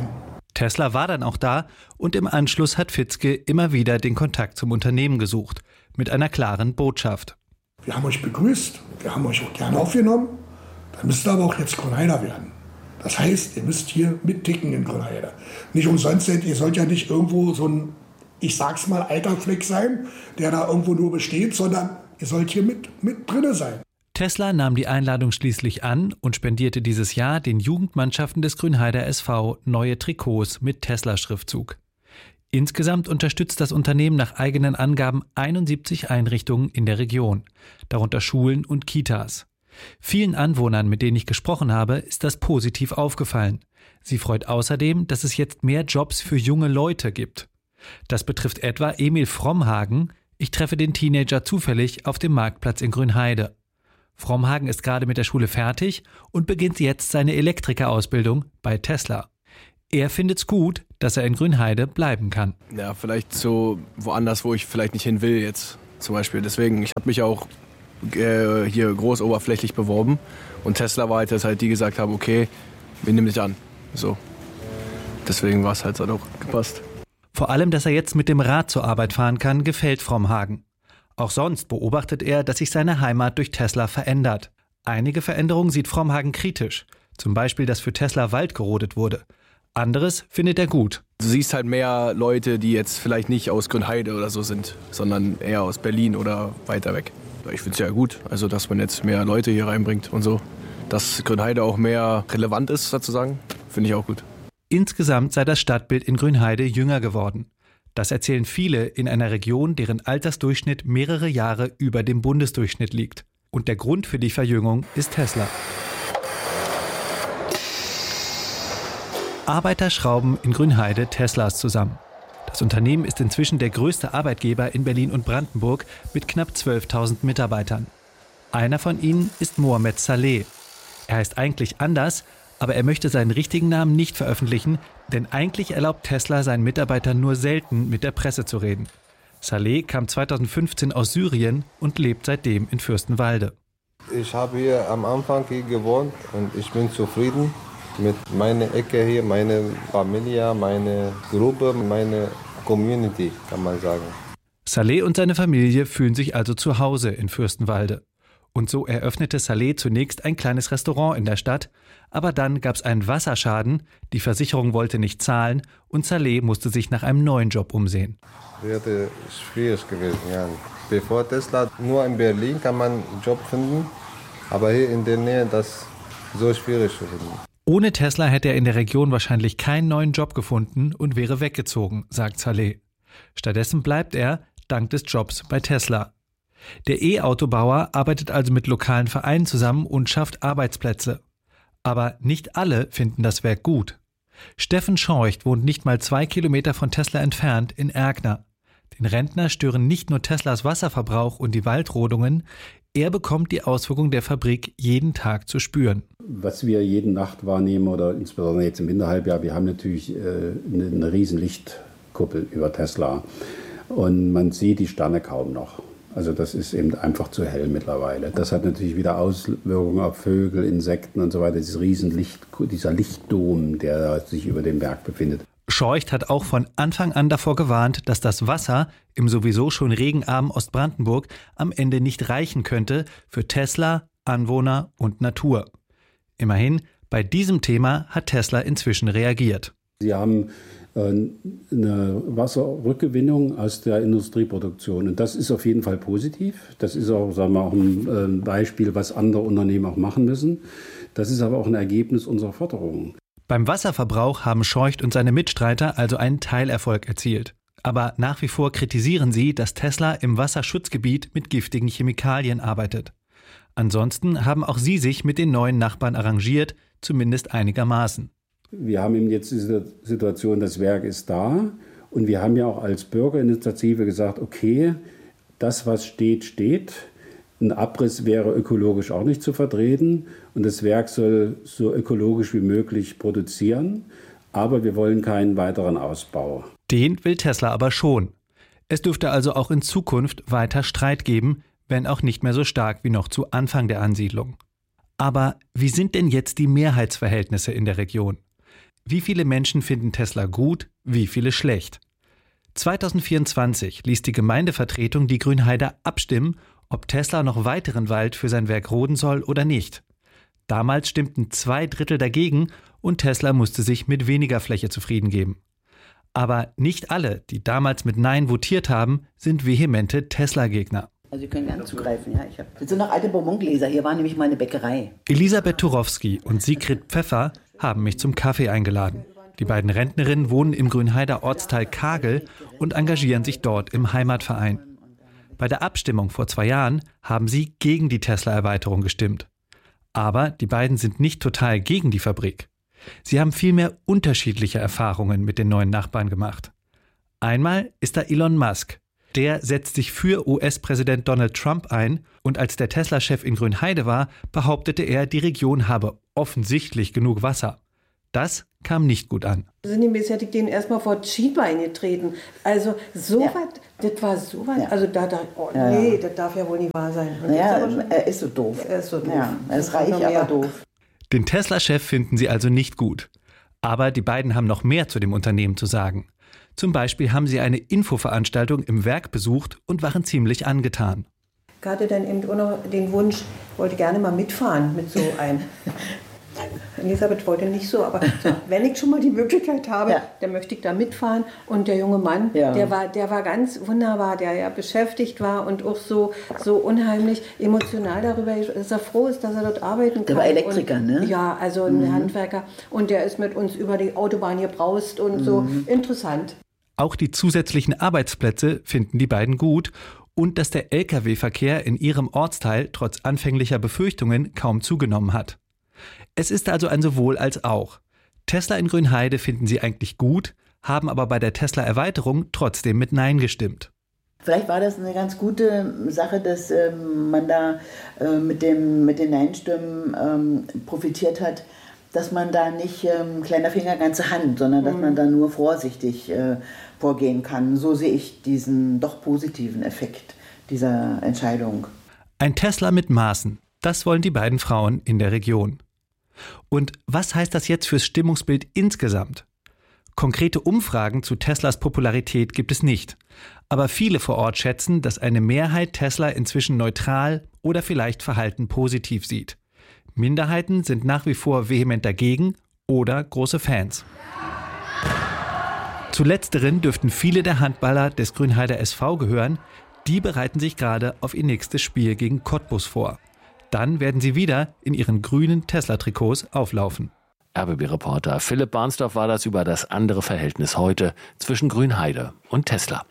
Tesla war dann auch da und im Anschluss hat Fitzke immer wieder den Kontakt zum Unternehmen gesucht, mit einer klaren Botschaft. Wir haben euch begrüßt, wir haben euch auch gerne aufgenommen, dann müsst ihr aber auch jetzt Grünheider werden. Das heißt, ihr müsst hier mitticken in Grünheide. Nicht umsonst, ihr sollt ja nicht irgendwo so ein, ich sag's mal, alter Fleck sein, der da irgendwo nur besteht, sondern ihr sollt hier mit drinne sein. Tesla nahm die Einladung schließlich an und spendierte dieses Jahr den Jugendmannschaften des Grünheider SV neue Trikots mit Tesla-Schriftzug. Insgesamt unterstützt das Unternehmen nach eigenen Angaben 71 Einrichtungen in der Region, darunter Schulen und Kitas. Vielen Anwohnern, mit denen ich gesprochen habe, ist das positiv aufgefallen. Sie freut außerdem, dass es jetzt mehr Jobs für junge Leute gibt. Das betrifft etwa Emil Frommhagen. Ich treffe den Teenager zufällig auf dem Marktplatz in Grünheide. Frommhagen ist gerade mit der Schule fertig und beginnt jetzt seine Elektrikerausbildung bei Tesla. Er findet's gut, dass er in Grünheide bleiben kann. Ja, vielleicht so woanders, wo ich vielleicht nicht hin will jetzt zum Beispiel. Deswegen, ich habe mich auch hier groß oberflächlich beworben und Tesla war halt, dass halt die gesagt haben, okay, wir nehmen dich an. So. Deswegen war es halt auch gepasst. Vor allem, dass er jetzt mit dem Rad zur Arbeit fahren kann, gefällt Frommhagen. Auch sonst beobachtet er, dass sich seine Heimat durch Tesla verändert. Einige Veränderungen sieht Frommhagen kritisch. Zum Beispiel, dass für Tesla Wald gerodet wurde. Anderes findet er gut. Du siehst halt mehr Leute, die jetzt vielleicht nicht aus Grünheide oder so sind, sondern eher aus Berlin oder weiter weg. Ich finde es ja gut, also dass man jetzt mehr Leute hier reinbringt und so. Dass Grünheide auch mehr relevant ist, sozusagen, finde ich auch gut. Insgesamt sei das Stadtbild in Grünheide jünger geworden. Das erzählen viele in einer Region, deren Altersdurchschnitt mehrere Jahre über dem Bundesdurchschnitt liegt. Und der Grund für die Verjüngung ist Tesla. Arbeiter schrauben in Grünheide Teslas zusammen. Das Unternehmen ist inzwischen der größte Arbeitgeber in Berlin und Brandenburg mit knapp 12.000 Mitarbeitern. Einer von ihnen ist Mohamed Saleh. Er heißt eigentlich anders, aber er möchte seinen richtigen Namen nicht veröffentlichen, denn eigentlich erlaubt Tesla seinen Mitarbeitern nur selten, mit der Presse zu reden. Saleh kam 2015 aus Syrien und lebt seitdem in Fürstenwalde. Ich habe hier am Anfang hier gewohnt und ich bin zufrieden mit meiner Ecke hier, meine Familie, meine Gruppe, meine Community, kann man sagen. Saleh und seine Familie fühlen sich also zu Hause in Fürstenwalde. Und so eröffnete Saleh zunächst ein kleines Restaurant in der Stadt, aber dann gab es einen Wasserschaden, die Versicherung wollte nicht zahlen und Saleh musste sich nach einem neuen Job umsehen. Wäre schwierig gewesen, ja. Bevor Tesla, nur in Berlin kann man einen Job finden, aber hier in der Nähe das so schwierig zu finden. Ohne Tesla hätte er in der Region wahrscheinlich keinen neuen Job gefunden und wäre weggezogen, sagt Saleh. Stattdessen bleibt er, dank des Jobs, bei Tesla. Der E-Autobauer arbeitet also mit lokalen Vereinen zusammen und schafft Arbeitsplätze. Aber nicht alle finden das Werk gut. Steffen Scheucht wohnt nicht mal 2 Kilometer von Tesla entfernt in Erkner. Den Rentner stören nicht nur Teslas Wasserverbrauch und die Waldrodungen, er bekommt die Auswirkungen der Fabrik jeden Tag zu spüren. Was wir jede Nacht wahrnehmen oder insbesondere jetzt im Winterhalbjahr, wir haben natürlich eine riesen Lichtkuppel über Tesla und man sieht die Sterne kaum noch. Also das ist eben einfach zu hell mittlerweile. Das hat natürlich wieder Auswirkungen auf Vögel, Insekten und so weiter. Dieser Lichtdom, der sich über dem Berg befindet. Scheucht hat auch von Anfang an davor gewarnt, dass das Wasser im sowieso schon regenarmen Ostbrandenburg am Ende nicht reichen könnte für Tesla, Anwohner und Natur. Immerhin, bei diesem Thema hat Tesla inzwischen reagiert. Sie haben eine Wasserrückgewinnung aus der Industrieproduktion. Und das ist auf jeden Fall positiv. Das ist auch, sagen wir, auch ein Beispiel, was andere Unternehmen auch machen müssen. Das ist aber auch ein Ergebnis unserer Forderungen. Beim Wasserverbrauch haben Scheucht und seine Mitstreiter also einen Teilerfolg erzielt. Aber nach wie vor kritisieren sie, dass Tesla im Wasserschutzgebiet mit giftigen Chemikalien arbeitet. Ansonsten haben auch sie sich mit den neuen Nachbarn arrangiert, zumindest einigermaßen. Wir haben eben jetzt diese Situation, das Werk ist da und wir haben ja auch als Bürgerinitiative gesagt, okay, das, was steht, steht. Ein Abriss wäre ökologisch auch nicht zu vertreten und das Werk soll so ökologisch wie möglich produzieren, aber wir wollen keinen weiteren Ausbau. Den will Tesla aber schon. Es dürfte also auch in Zukunft weiter Streit geben, wenn auch nicht mehr so stark wie noch zu Anfang der Ansiedlung. Aber wie sind denn jetzt die Mehrheitsverhältnisse in der Region? Wie viele Menschen finden Tesla gut, wie viele schlecht? 2024 ließ die Gemeindevertretung die Grünheider abstimmen, ob Tesla noch weiteren Wald für sein Werk roden soll oder nicht. Damals stimmten 2/3 dagegen und Tesla musste sich mit weniger Fläche zufrieden geben. Aber nicht alle, die damals mit Nein votiert haben, sind vehemente Tesla-Gegner. Also Sie können gerne zugreifen, ja. Das sind noch alte Bonbongläser. Hier war nämlich mal eine Bäckerei. Elisabeth Turowski und Sigrid Pfeffer haben mich zum Kaffee eingeladen. Die beiden Rentnerinnen wohnen im Grünheider Ortsteil Kagel und engagieren sich dort im Heimatverein. Bei der Abstimmung vor 2 Jahren haben sie gegen die Tesla-Erweiterung gestimmt. Aber die beiden sind nicht total gegen die Fabrik. Sie haben vielmehr unterschiedliche Erfahrungen mit den neuen Nachbarn gemacht. Einmal ist da Elon Musk. Der setzt sich für US-Präsident Donald Trump ein und als der Tesla-Chef in Grünheide war, behauptete er, die Region habe offensichtlich genug Wasser. Das kam nicht gut an. Sinngemäß hätte ich denen erstmal vor das Schienbein getreten. Also sowas, das war sowas. Ja. Also das darf ja wohl nicht wahr sein. Er ist so doof. Er ist reich, aber doof. Den Tesla-Chef finden sie also nicht gut. Aber die beiden haben noch mehr zu dem Unternehmen zu sagen. Zum Beispiel haben sie eine Infoveranstaltung im Werk besucht und waren ziemlich angetan. Ich hatte dann eben auch noch den Wunsch, wollte gerne mal mitfahren mit so einem. Elisabeth wollte nicht so, aber wenn ich schon mal die Möglichkeit habe, dann möchte ich da mitfahren. Und der junge Mann, der war ganz wunderbar, der ja beschäftigt war und auch so unheimlich emotional darüber, dass er froh ist, dass er dort arbeiten kann. Der war Elektriker, ne? Ja, also ein Handwerker. Und der ist mit uns über die Autobahn gebraust und so. Interessant. Auch die zusätzlichen Arbeitsplätze finden die beiden gut und dass der Lkw-Verkehr in ihrem Ortsteil trotz anfänglicher Befürchtungen kaum zugenommen hat. Es ist also ein Sowohl als auch. Tesla in Grünheide finden sie eigentlich gut, haben aber bei der Tesla-Erweiterung trotzdem mit Nein gestimmt. Vielleicht war das eine ganz gute Sache, dass man da mit den Nein-Stimmen profitiert hat, dass man da nicht kleiner Finger, ganze Hand, sondern dass man da nur vorsichtig vorgehen kann. So sehe ich diesen doch positiven Effekt dieser Entscheidung. Ein Tesla mit Maßen, das wollen die beiden Frauen in der Region. Und was heißt das jetzt fürs Stimmungsbild insgesamt? Konkrete Umfragen zu Teslas Popularität gibt es nicht. Aber viele vor Ort schätzen, dass eine Mehrheit Tesla inzwischen neutral oder vielleicht verhalten positiv sieht. Minderheiten sind nach wie vor vehement dagegen oder große Fans. Zu letzteren dürften viele der Handballer des Grünheider SV gehören. Die bereiten sich gerade auf ihr nächstes Spiel gegen Cottbus vor. Dann werden sie wieder in ihren grünen Tesla-Trikots auflaufen. RBB-Reporter Philipp Barnsdorf war das über das andere Verhältnis heute zwischen Grünheide und Tesla.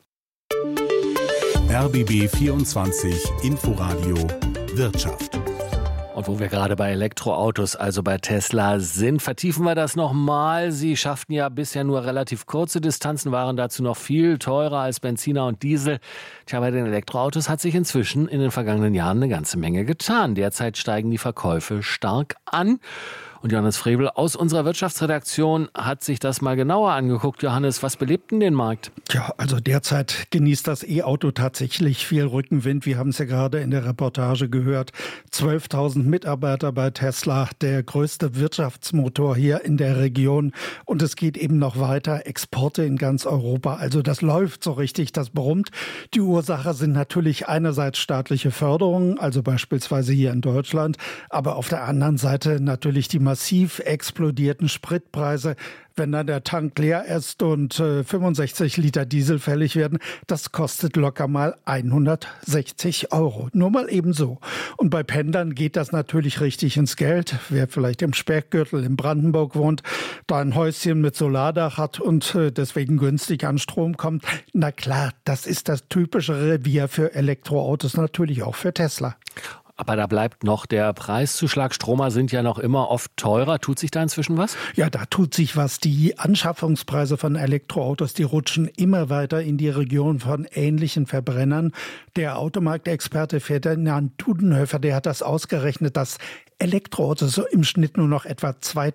RBB 24 Inforadio Wirtschaft. Und wo wir gerade bei Elektroautos, also bei Tesla sind, vertiefen wir das nochmal. Sie schafften ja bisher nur relativ kurze Distanzen, waren dazu noch viel teurer als Benziner und Diesel. Tja, bei den Elektroautos hat sich inzwischen in den vergangenen Jahren eine ganze Menge getan. Derzeit steigen die Verkäufe stark an. Und Johannes Frevel aus unserer Wirtschaftsredaktion hat sich das mal genauer angeguckt. Johannes, was belebt denn den Markt? Ja, also derzeit genießt das E-Auto tatsächlich viel Rückenwind. Wir haben es ja gerade in der Reportage gehört. 12.000 Mitarbeiter bei Tesla, der größte Wirtschaftsmotor hier in der Region. Und es geht eben noch weiter. Exporte in ganz Europa. Also das läuft so richtig, das brummt. Die Ursache sind natürlich einerseits staatliche Förderungen, also beispielsweise hier in Deutschland. Aber auf der anderen Seite natürlich die massiv explodierten Spritpreise. Wenn dann der Tank leer ist und 65 Liter Diesel fällig werden, das kostet locker mal 160 €. Nur mal eben so. Und bei Pendlern geht das natürlich richtig ins Geld. Wer vielleicht im Speckgürtel in Brandenburg wohnt, da ein Häuschen mit Solardach hat und deswegen günstig an Strom kommt, na klar, das ist das typische Revier für Elektroautos, natürlich auch für Tesla. Aber da bleibt noch der Preiszuschlag. Stromer sind ja noch immer oft teurer. Tut sich da inzwischen was? Ja, da tut sich was. Die Anschaffungspreise von Elektroautos, die rutschen immer weiter in die Region von ähnlichen Verbrennern. Der Automarktexperte Ferdinand Dudenhöfer, der hat das ausgerechnet, dass Elektroautos so im Schnitt nur noch etwa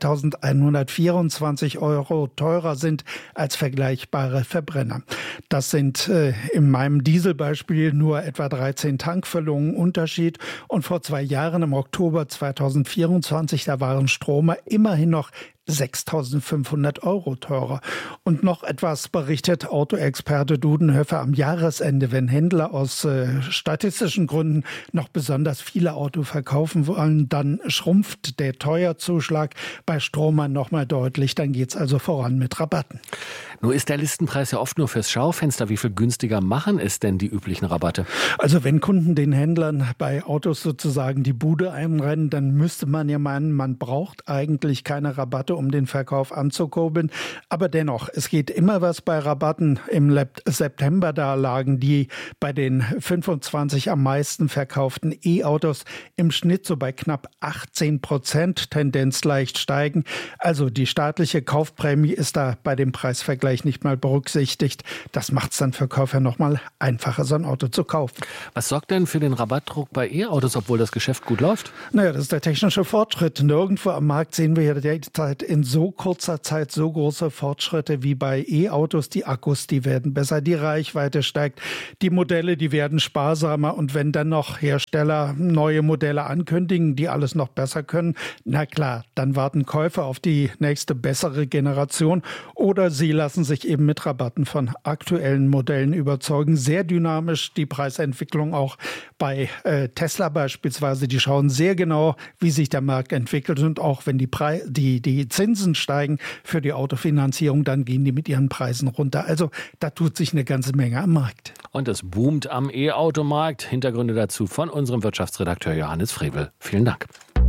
2.124 € teurer sind als vergleichbare Verbrenner. Das sind in meinem Dieselbeispiel nur etwa 13 Tankfüllungen Unterschied. Und vor 2 Jahren, im Oktober 2024, da waren Stromer immerhin noch 6.500 € teurer. Und noch etwas berichtet Autoexperte Dudenhöfer am Jahresende, wenn Händler aus statistischen Gründen noch besonders viele Autos verkaufen wollen, dann schrumpft der Teuerzuschlag bei Stromern nochmal deutlich. Dann geht es also voran mit Rabatten. Nur ist der Listenpreis ja oft nur fürs Schaufenster. Wie viel günstiger machen es denn die üblichen Rabatte? Also wenn Kunden den Händlern bei Autos sozusagen die Bude einrennen, dann müsste man ja meinen, man braucht eigentlich keine Rabatte, um den Verkauf anzukurbeln. Aber dennoch, es geht immer was bei Rabatten. Im September, da lagen die bei den 25 am meisten verkauften E-Autos im Schnitt so bei knapp 18%, Tendenz leicht steigen. Also die staatliche Kaufprämie ist da bei dem Preisvergleich nicht mal berücksichtigt. Das macht es dann für Käufer noch mal einfacher, so ein Auto zu kaufen. Was sorgt denn für den Rabattdruck bei E-Autos, obwohl das Geschäft gut läuft? Naja, das ist der technische Fortschritt. Nirgendwo am Markt sehen wir ja derzeit in so kurzer Zeit so große Fortschritte wie bei E-Autos. Die Akkus, die werden besser, die Reichweite steigt, die Modelle, die werden sparsamer. Und wenn dann noch Hersteller neue Modelle ankündigen, die alles noch besser können, na klar, dann warten Käufer auf die nächste bessere Generation oder sie lassen sich eben mit Rabatten von aktuellen Modellen überzeugen. Sehr dynamisch die Preisentwicklung auch bei Tesla beispielsweise. Die schauen sehr genau, wie sich der Markt entwickelt, und auch wenn die Zinsen steigen für die Autofinanzierung, dann gehen die mit ihren Preisen runter. Also da tut sich eine ganze Menge am Markt. Und es boomt am E-Automarkt. Hintergründe dazu von unserem Wirtschaftsredakteur Johannes Frevel. Vielen Dank.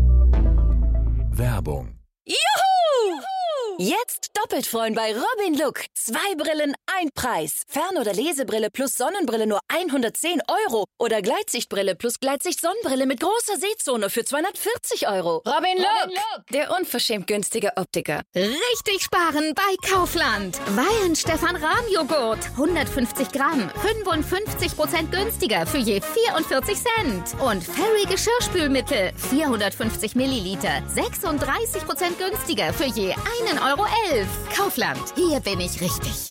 Werbung. Juhu! Jetzt doppelt freuen bei Robin Look. 2 Brillen, 1 Preis. Fern- oder Lesebrille plus Sonnenbrille nur 110 €. Oder Gleitsichtbrille plus Gleitsicht-Sonnenbrille mit großer Sehzone für 240 €. Robin Look, der unverschämt günstige Optiker. Richtig sparen bei Kaufland. Weihen Stefan Rahmjoghurt. 150 Gramm. 55% günstiger für je 44 Cent. Und Fairy Geschirrspülmittel. 450 Milliliter. 36% günstiger für je 1,11 €. Kaufland, hier bin ich richtig.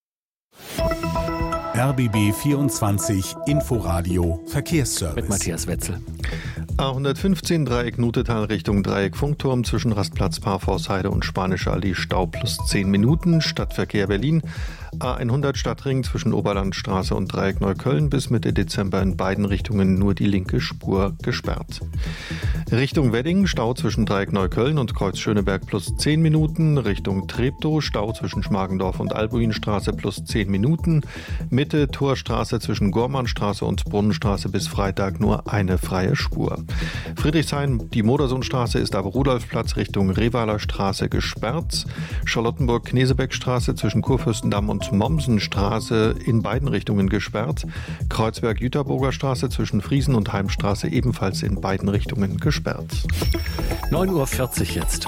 RBB 24 Inforadio Verkehrsservice. Mit Matthias Wetzel. A115 Dreieck Nutetal Richtung Dreieck Funkturm zwischen Rastplatz Parforceheide und Spanische Allee Stau plus 10 Minuten. Stadtverkehr Berlin. A100 Stadtring zwischen Oberlandstraße und Dreieck Neukölln bis Mitte Dezember in beiden Richtungen nur die linke Spur gesperrt. Richtung Wedding Stau zwischen Dreieck Neukölln und Kreuz Schöneberg plus 10 Minuten. Richtung Treptow Stau zwischen Schmargendorf und Albuinstraße plus 10 Minuten. Mitte Torstraße zwischen Gormannstraße und Brunnenstraße bis Freitag nur eine freie Spur. Friedrichshain, die Modersohnstraße ist ab Rudolfplatz Richtung Revaler Straße gesperrt. Charlottenburg-Knesebeckstraße zwischen Kurfürstendamm und Mommsenstraße in beiden Richtungen gesperrt. Kreuzberg-Jüterburger Straße zwischen Friesen und Heimstraße ebenfalls in beiden Richtungen gesperrt. 9:40 Uhr jetzt.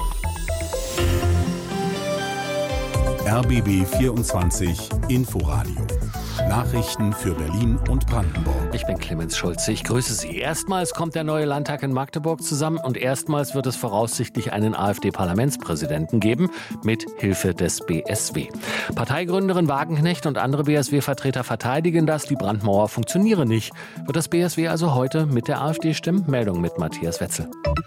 RBB 24 Inforadio. Nachrichten für Berlin und Brandenburg. Ich bin Clemens Schulze. Ich grüße Sie. Erstmals kommt der neue Landtag in Magdeburg zusammen und erstmals wird es voraussichtlich einen AfD-Parlamentspräsidenten geben, mit Hilfe des BSW. Parteigründerin Wagenknecht und andere BSW-Vertreter verteidigen das. Die Brandmauer funktioniere nicht. Wird das BSW also heute mit der AfD stimmen? Meldung mit Matthias Wetzel.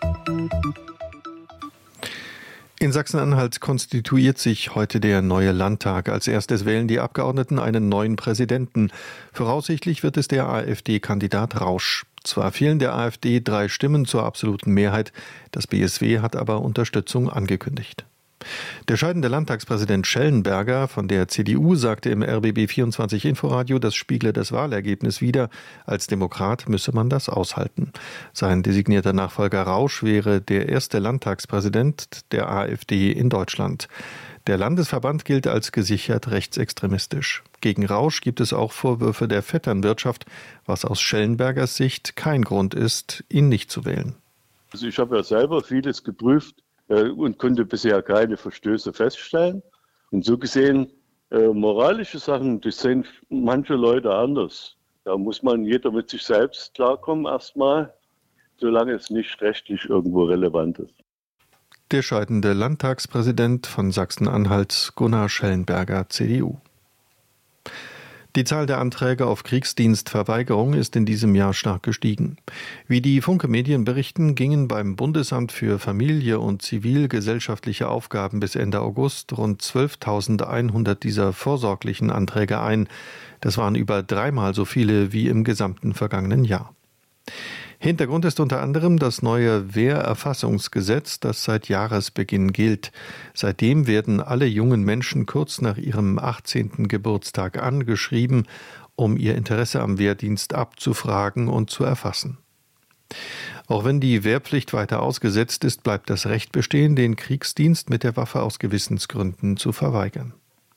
In Sachsen-Anhalt konstituiert sich heute der neue Landtag. Als erstes wählen die Abgeordneten einen neuen Präsidenten. Voraussichtlich wird es der AfD-Kandidat Rausch. Zwar fehlen der AfD 3 Stimmen zur absoluten Mehrheit, das BSW hat aber Unterstützung angekündigt. Der scheidende Landtagspräsident Schellenberger von der CDU sagte im RBB 24 Inforadio, das spiegle das Wahlergebnis wider. Als Demokrat müsse man das aushalten. Sein designierter Nachfolger Rausch wäre der erste Landtagspräsident der AfD in Deutschland. Der Landesverband gilt als gesichert rechtsextremistisch. Gegen Rausch gibt es auch Vorwürfe der Vetternwirtschaft, was aus Schellenbergers Sicht kein Grund ist, ihn nicht zu wählen. Also ich habe ja selber vieles geprüft und konnte bisher keine Verstöße feststellen. Und so gesehen, moralische Sachen, das sehen manche Leute anders. Da muss jeder mit sich selbst klarkommen erstmal, solange es nicht rechtlich irgendwo relevant ist. Der scheidende Landtagspräsident von Sachsen-Anhalt, Gunnar Schellenberger, CDU. Die Zahl der Anträge auf Kriegsdienstverweigerung ist in diesem Jahr stark gestiegen. Wie die Funke Medien berichten, gingen beim Bundesamt für Familie und zivilgesellschaftliche Aufgaben bis Ende August rund 12.100 dieser vorsorglichen Anträge ein. Das waren über 3-mal so viele wie im gesamten vergangenen Jahr. Hintergrund ist unter anderem das neue Wehrerfassungsgesetz, das seit Jahresbeginn gilt. Seitdem werden alle jungen Menschen kurz nach ihrem 18. Geburtstag angeschrieben, um ihr Interesse am Wehrdienst abzufragen und zu erfassen. Auch wenn die Wehrpflicht weiter ausgesetzt ist, bleibt das Recht bestehen, den Kriegsdienst mit der Waffe aus Gewissensgründen zu verweigern.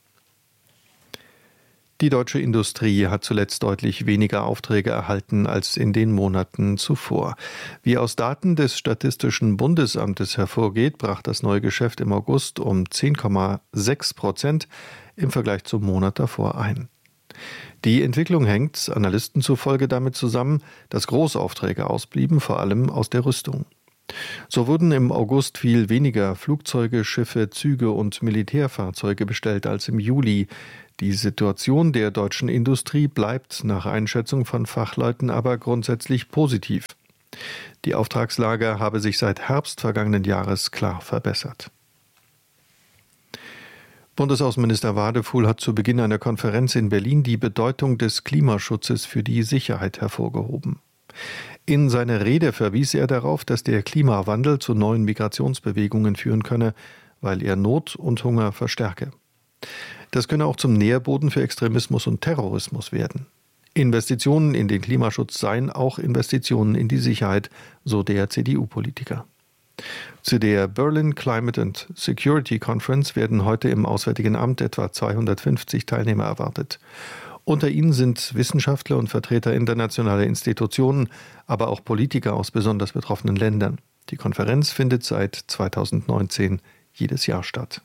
Die deutsche Industrie hat zuletzt deutlich weniger Aufträge erhalten als in den Monaten zuvor. Wie aus Daten des Statistischen Bundesamtes hervorgeht, brach das neue Geschäft im August um 10,6% im Vergleich zum Monat davor ein. Die Entwicklung hängt Analysten zufolge damit zusammen, dass Großaufträge ausblieben, vor allem aus der Rüstung. So wurden im August viel weniger Flugzeuge, Schiffe, Züge und Militärfahrzeuge bestellt als im Juli. Die Situation der deutschen Industrie bleibt nach Einschätzung von Fachleuten aber grundsätzlich positiv. Die Auftragslage habe sich seit Herbst vergangenen Jahres klar verbessert. Bundesaußenminister Wadefuhl hat zu Beginn einer Konferenz in Berlin die Bedeutung des Klimaschutzes für die Sicherheit hervorgehoben. In seiner Rede verwies er darauf, dass der Klimawandel zu neuen Migrationsbewegungen führen könne, weil er Not und Hunger verstärke. Das könne auch zum Nährboden für Extremismus und Terrorismus werden. Investitionen in den Klimaschutz seien auch Investitionen in die Sicherheit, so der CDU-Politiker. Zu der Berlin Climate and Security Conference werden heute im Auswärtigen Amt etwa 250 Teilnehmer erwartet. Unter ihnen sind Wissenschaftler und Vertreter internationaler Institutionen, aber auch Politiker aus besonders betroffenen Ländern. Die Konferenz findet seit 2019 jedes Jahr statt.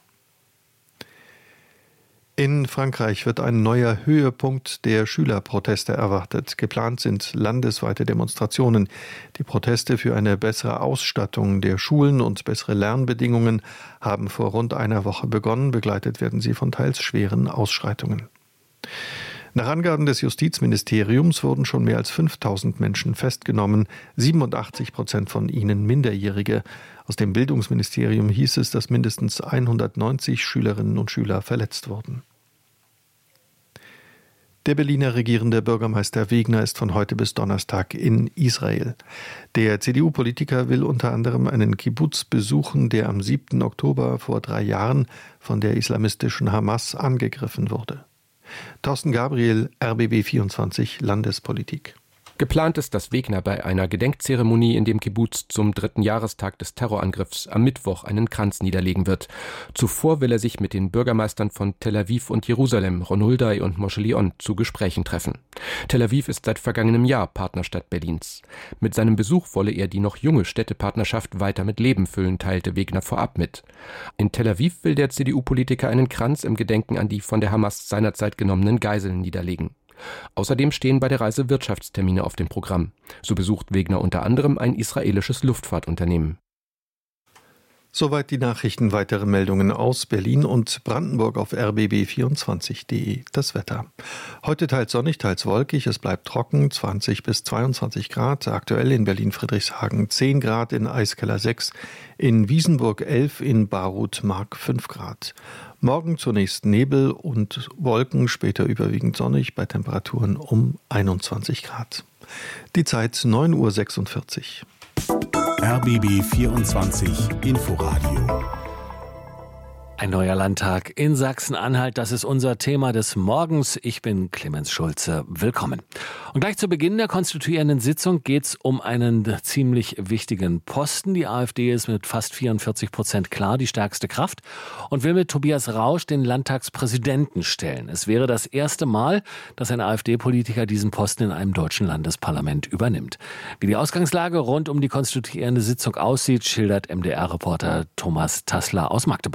In Frankreich wird ein neuer Höhepunkt der Schülerproteste erwartet. Geplant sind landesweite Demonstrationen. Die Proteste für eine bessere Ausstattung der Schulen und bessere Lernbedingungen haben vor rund einer Woche begonnen. Begleitet werden sie von teils schweren Ausschreitungen. Nach Angaben des Justizministeriums wurden schon mehr als 5.000 Menschen festgenommen, 87% von ihnen Minderjährige. Aus dem Bildungsministerium hieß es, dass mindestens 190 Schülerinnen und Schüler verletzt wurden. Der Berliner regierende Bürgermeister Wegner ist von heute bis Donnerstag in Israel. Der CDU-Politiker will unter anderem einen Kibbuz besuchen, der am 7. Oktober vor 3 Jahren von der islamistischen Hamas angegriffen wurde. Thorsten Gabriel, RBB 24 Landespolitik. Geplant ist, dass Wegner bei einer Gedenkzeremonie in dem Kibbuz zum 3. Jahrestag des Terrorangriffs am Mittwoch einen Kranz niederlegen wird. Zuvor will er sich mit den Bürgermeistern von Tel Aviv und Jerusalem, Ron Hulday und Moshe Lion, zu Gesprächen treffen. Tel Aviv ist seit vergangenem Jahr Partnerstadt Berlins. Mit seinem Besuch wolle er die noch junge Städtepartnerschaft weiter mit Leben füllen, teilte Wegner vorab mit. In Tel Aviv will der CDU-Politiker einen Kranz im Gedenken an die von der Hamas seinerzeit genommenen Geiseln niederlegen. Außerdem stehen bei der Reise Wirtschaftstermine auf dem Programm. So besucht Wegner unter anderem ein israelisches Luftfahrtunternehmen. Soweit die Nachrichten. Weitere Meldungen aus Berlin und Brandenburg auf rbb24.de. Das Wetter. Heute teils sonnig, teils wolkig. Es bleibt trocken, 20 bis 22 Grad. Aktuell in Berlin-Friedrichshagen 10 Grad, in Eiskeller 6, in Wiesenburg 11, in Barut-Mark 5 Grad. Morgen zunächst Nebel und Wolken, später überwiegend sonnig bei Temperaturen um 21 Grad. Die Zeit 9:46 Uhr. RBB 24 Inforadio. Ein neuer Landtag in Sachsen-Anhalt, das ist unser Thema des Morgens. Ich bin Clemens Schulze. Willkommen. Und gleich zu Beginn der konstituierenden Sitzung geht es um einen ziemlich wichtigen Posten. Die AfD ist mit fast 44% klar die stärkste Kraft und will mit Tobias Rausch den Landtagspräsidenten stellen. Es wäre das erste Mal, dass ein AfD-Politiker diesen Posten in einem deutschen Landesparlament übernimmt. Wie die Ausgangslage rund um die konstituierende Sitzung aussieht, schildert MDR-Reporter Thomas Tassler aus Magdeburg.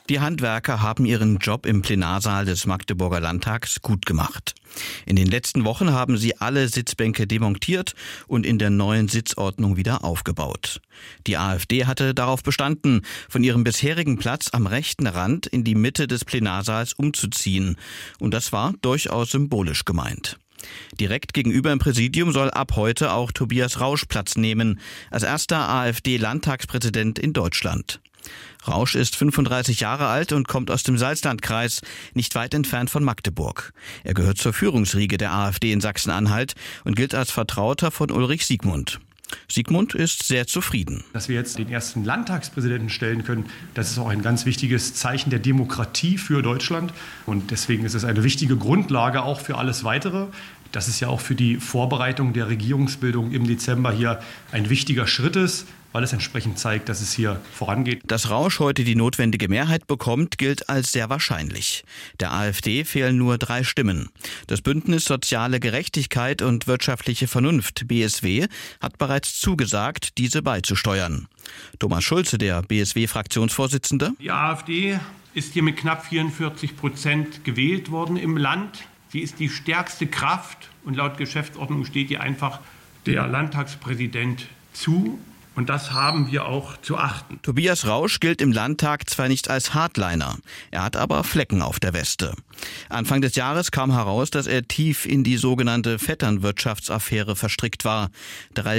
Die Handwerker haben ihren Job im Plenarsaal des Magdeburger Landtags gut gemacht. In den letzten Wochen haben sie alle Sitzbänke demontiert und in der neuen Sitzordnung wieder aufgebaut. Die AfD hatte darauf bestanden, von ihrem bisherigen Platz am rechten Rand in die Mitte des Plenarsaals umzuziehen. Und das war durchaus symbolisch gemeint. Direkt gegenüber im Präsidium soll ab heute auch Tobias Rausch Platz nehmen, als erster AfD-Landtagspräsident in Deutschland. Rausch ist 35 Jahre alt und kommt aus dem Salzlandkreis, nicht weit entfernt von Magdeburg. Er gehört zur Führungsriege der AfD in Sachsen-Anhalt und gilt als Vertrauter von Ulrich Siegmund. Siegmund ist sehr zufrieden. Dass wir jetzt den ersten Landtagspräsidenten stellen können, das ist auch ein ganz wichtiges Zeichen der Demokratie für Deutschland. Und deswegen ist es eine wichtige Grundlage auch für alles Weitere. Das ist ja auch für die Vorbereitung der Regierungsbildung im Dezember hier ein wichtiger Schritt ist, weil es entsprechend zeigt, dass es hier vorangeht. Dass Rausch heute die notwendige Mehrheit bekommt, gilt als sehr wahrscheinlich. Der AfD fehlen nur 3 Stimmen. Das Bündnis Soziale Gerechtigkeit und wirtschaftliche Vernunft, BSW, hat bereits zugesagt, diese beizusteuern. Thomas Schulze, der BSW-Fraktionsvorsitzende. Die AfD ist hier mit knapp 44% gewählt worden im Land. Sie ist die stärkste Kraft und laut Geschäftsordnung steht ihr einfach der Landtagspräsident zu. Und das haben wir auch zu achten. Tobias Rausch gilt im Landtag zwar nicht als Hardliner, er hat aber Flecken auf der Weste. Anfang des Jahres kam heraus, dass er tief in die sogenannte Vetternwirtschaftsaffäre verstrickt war.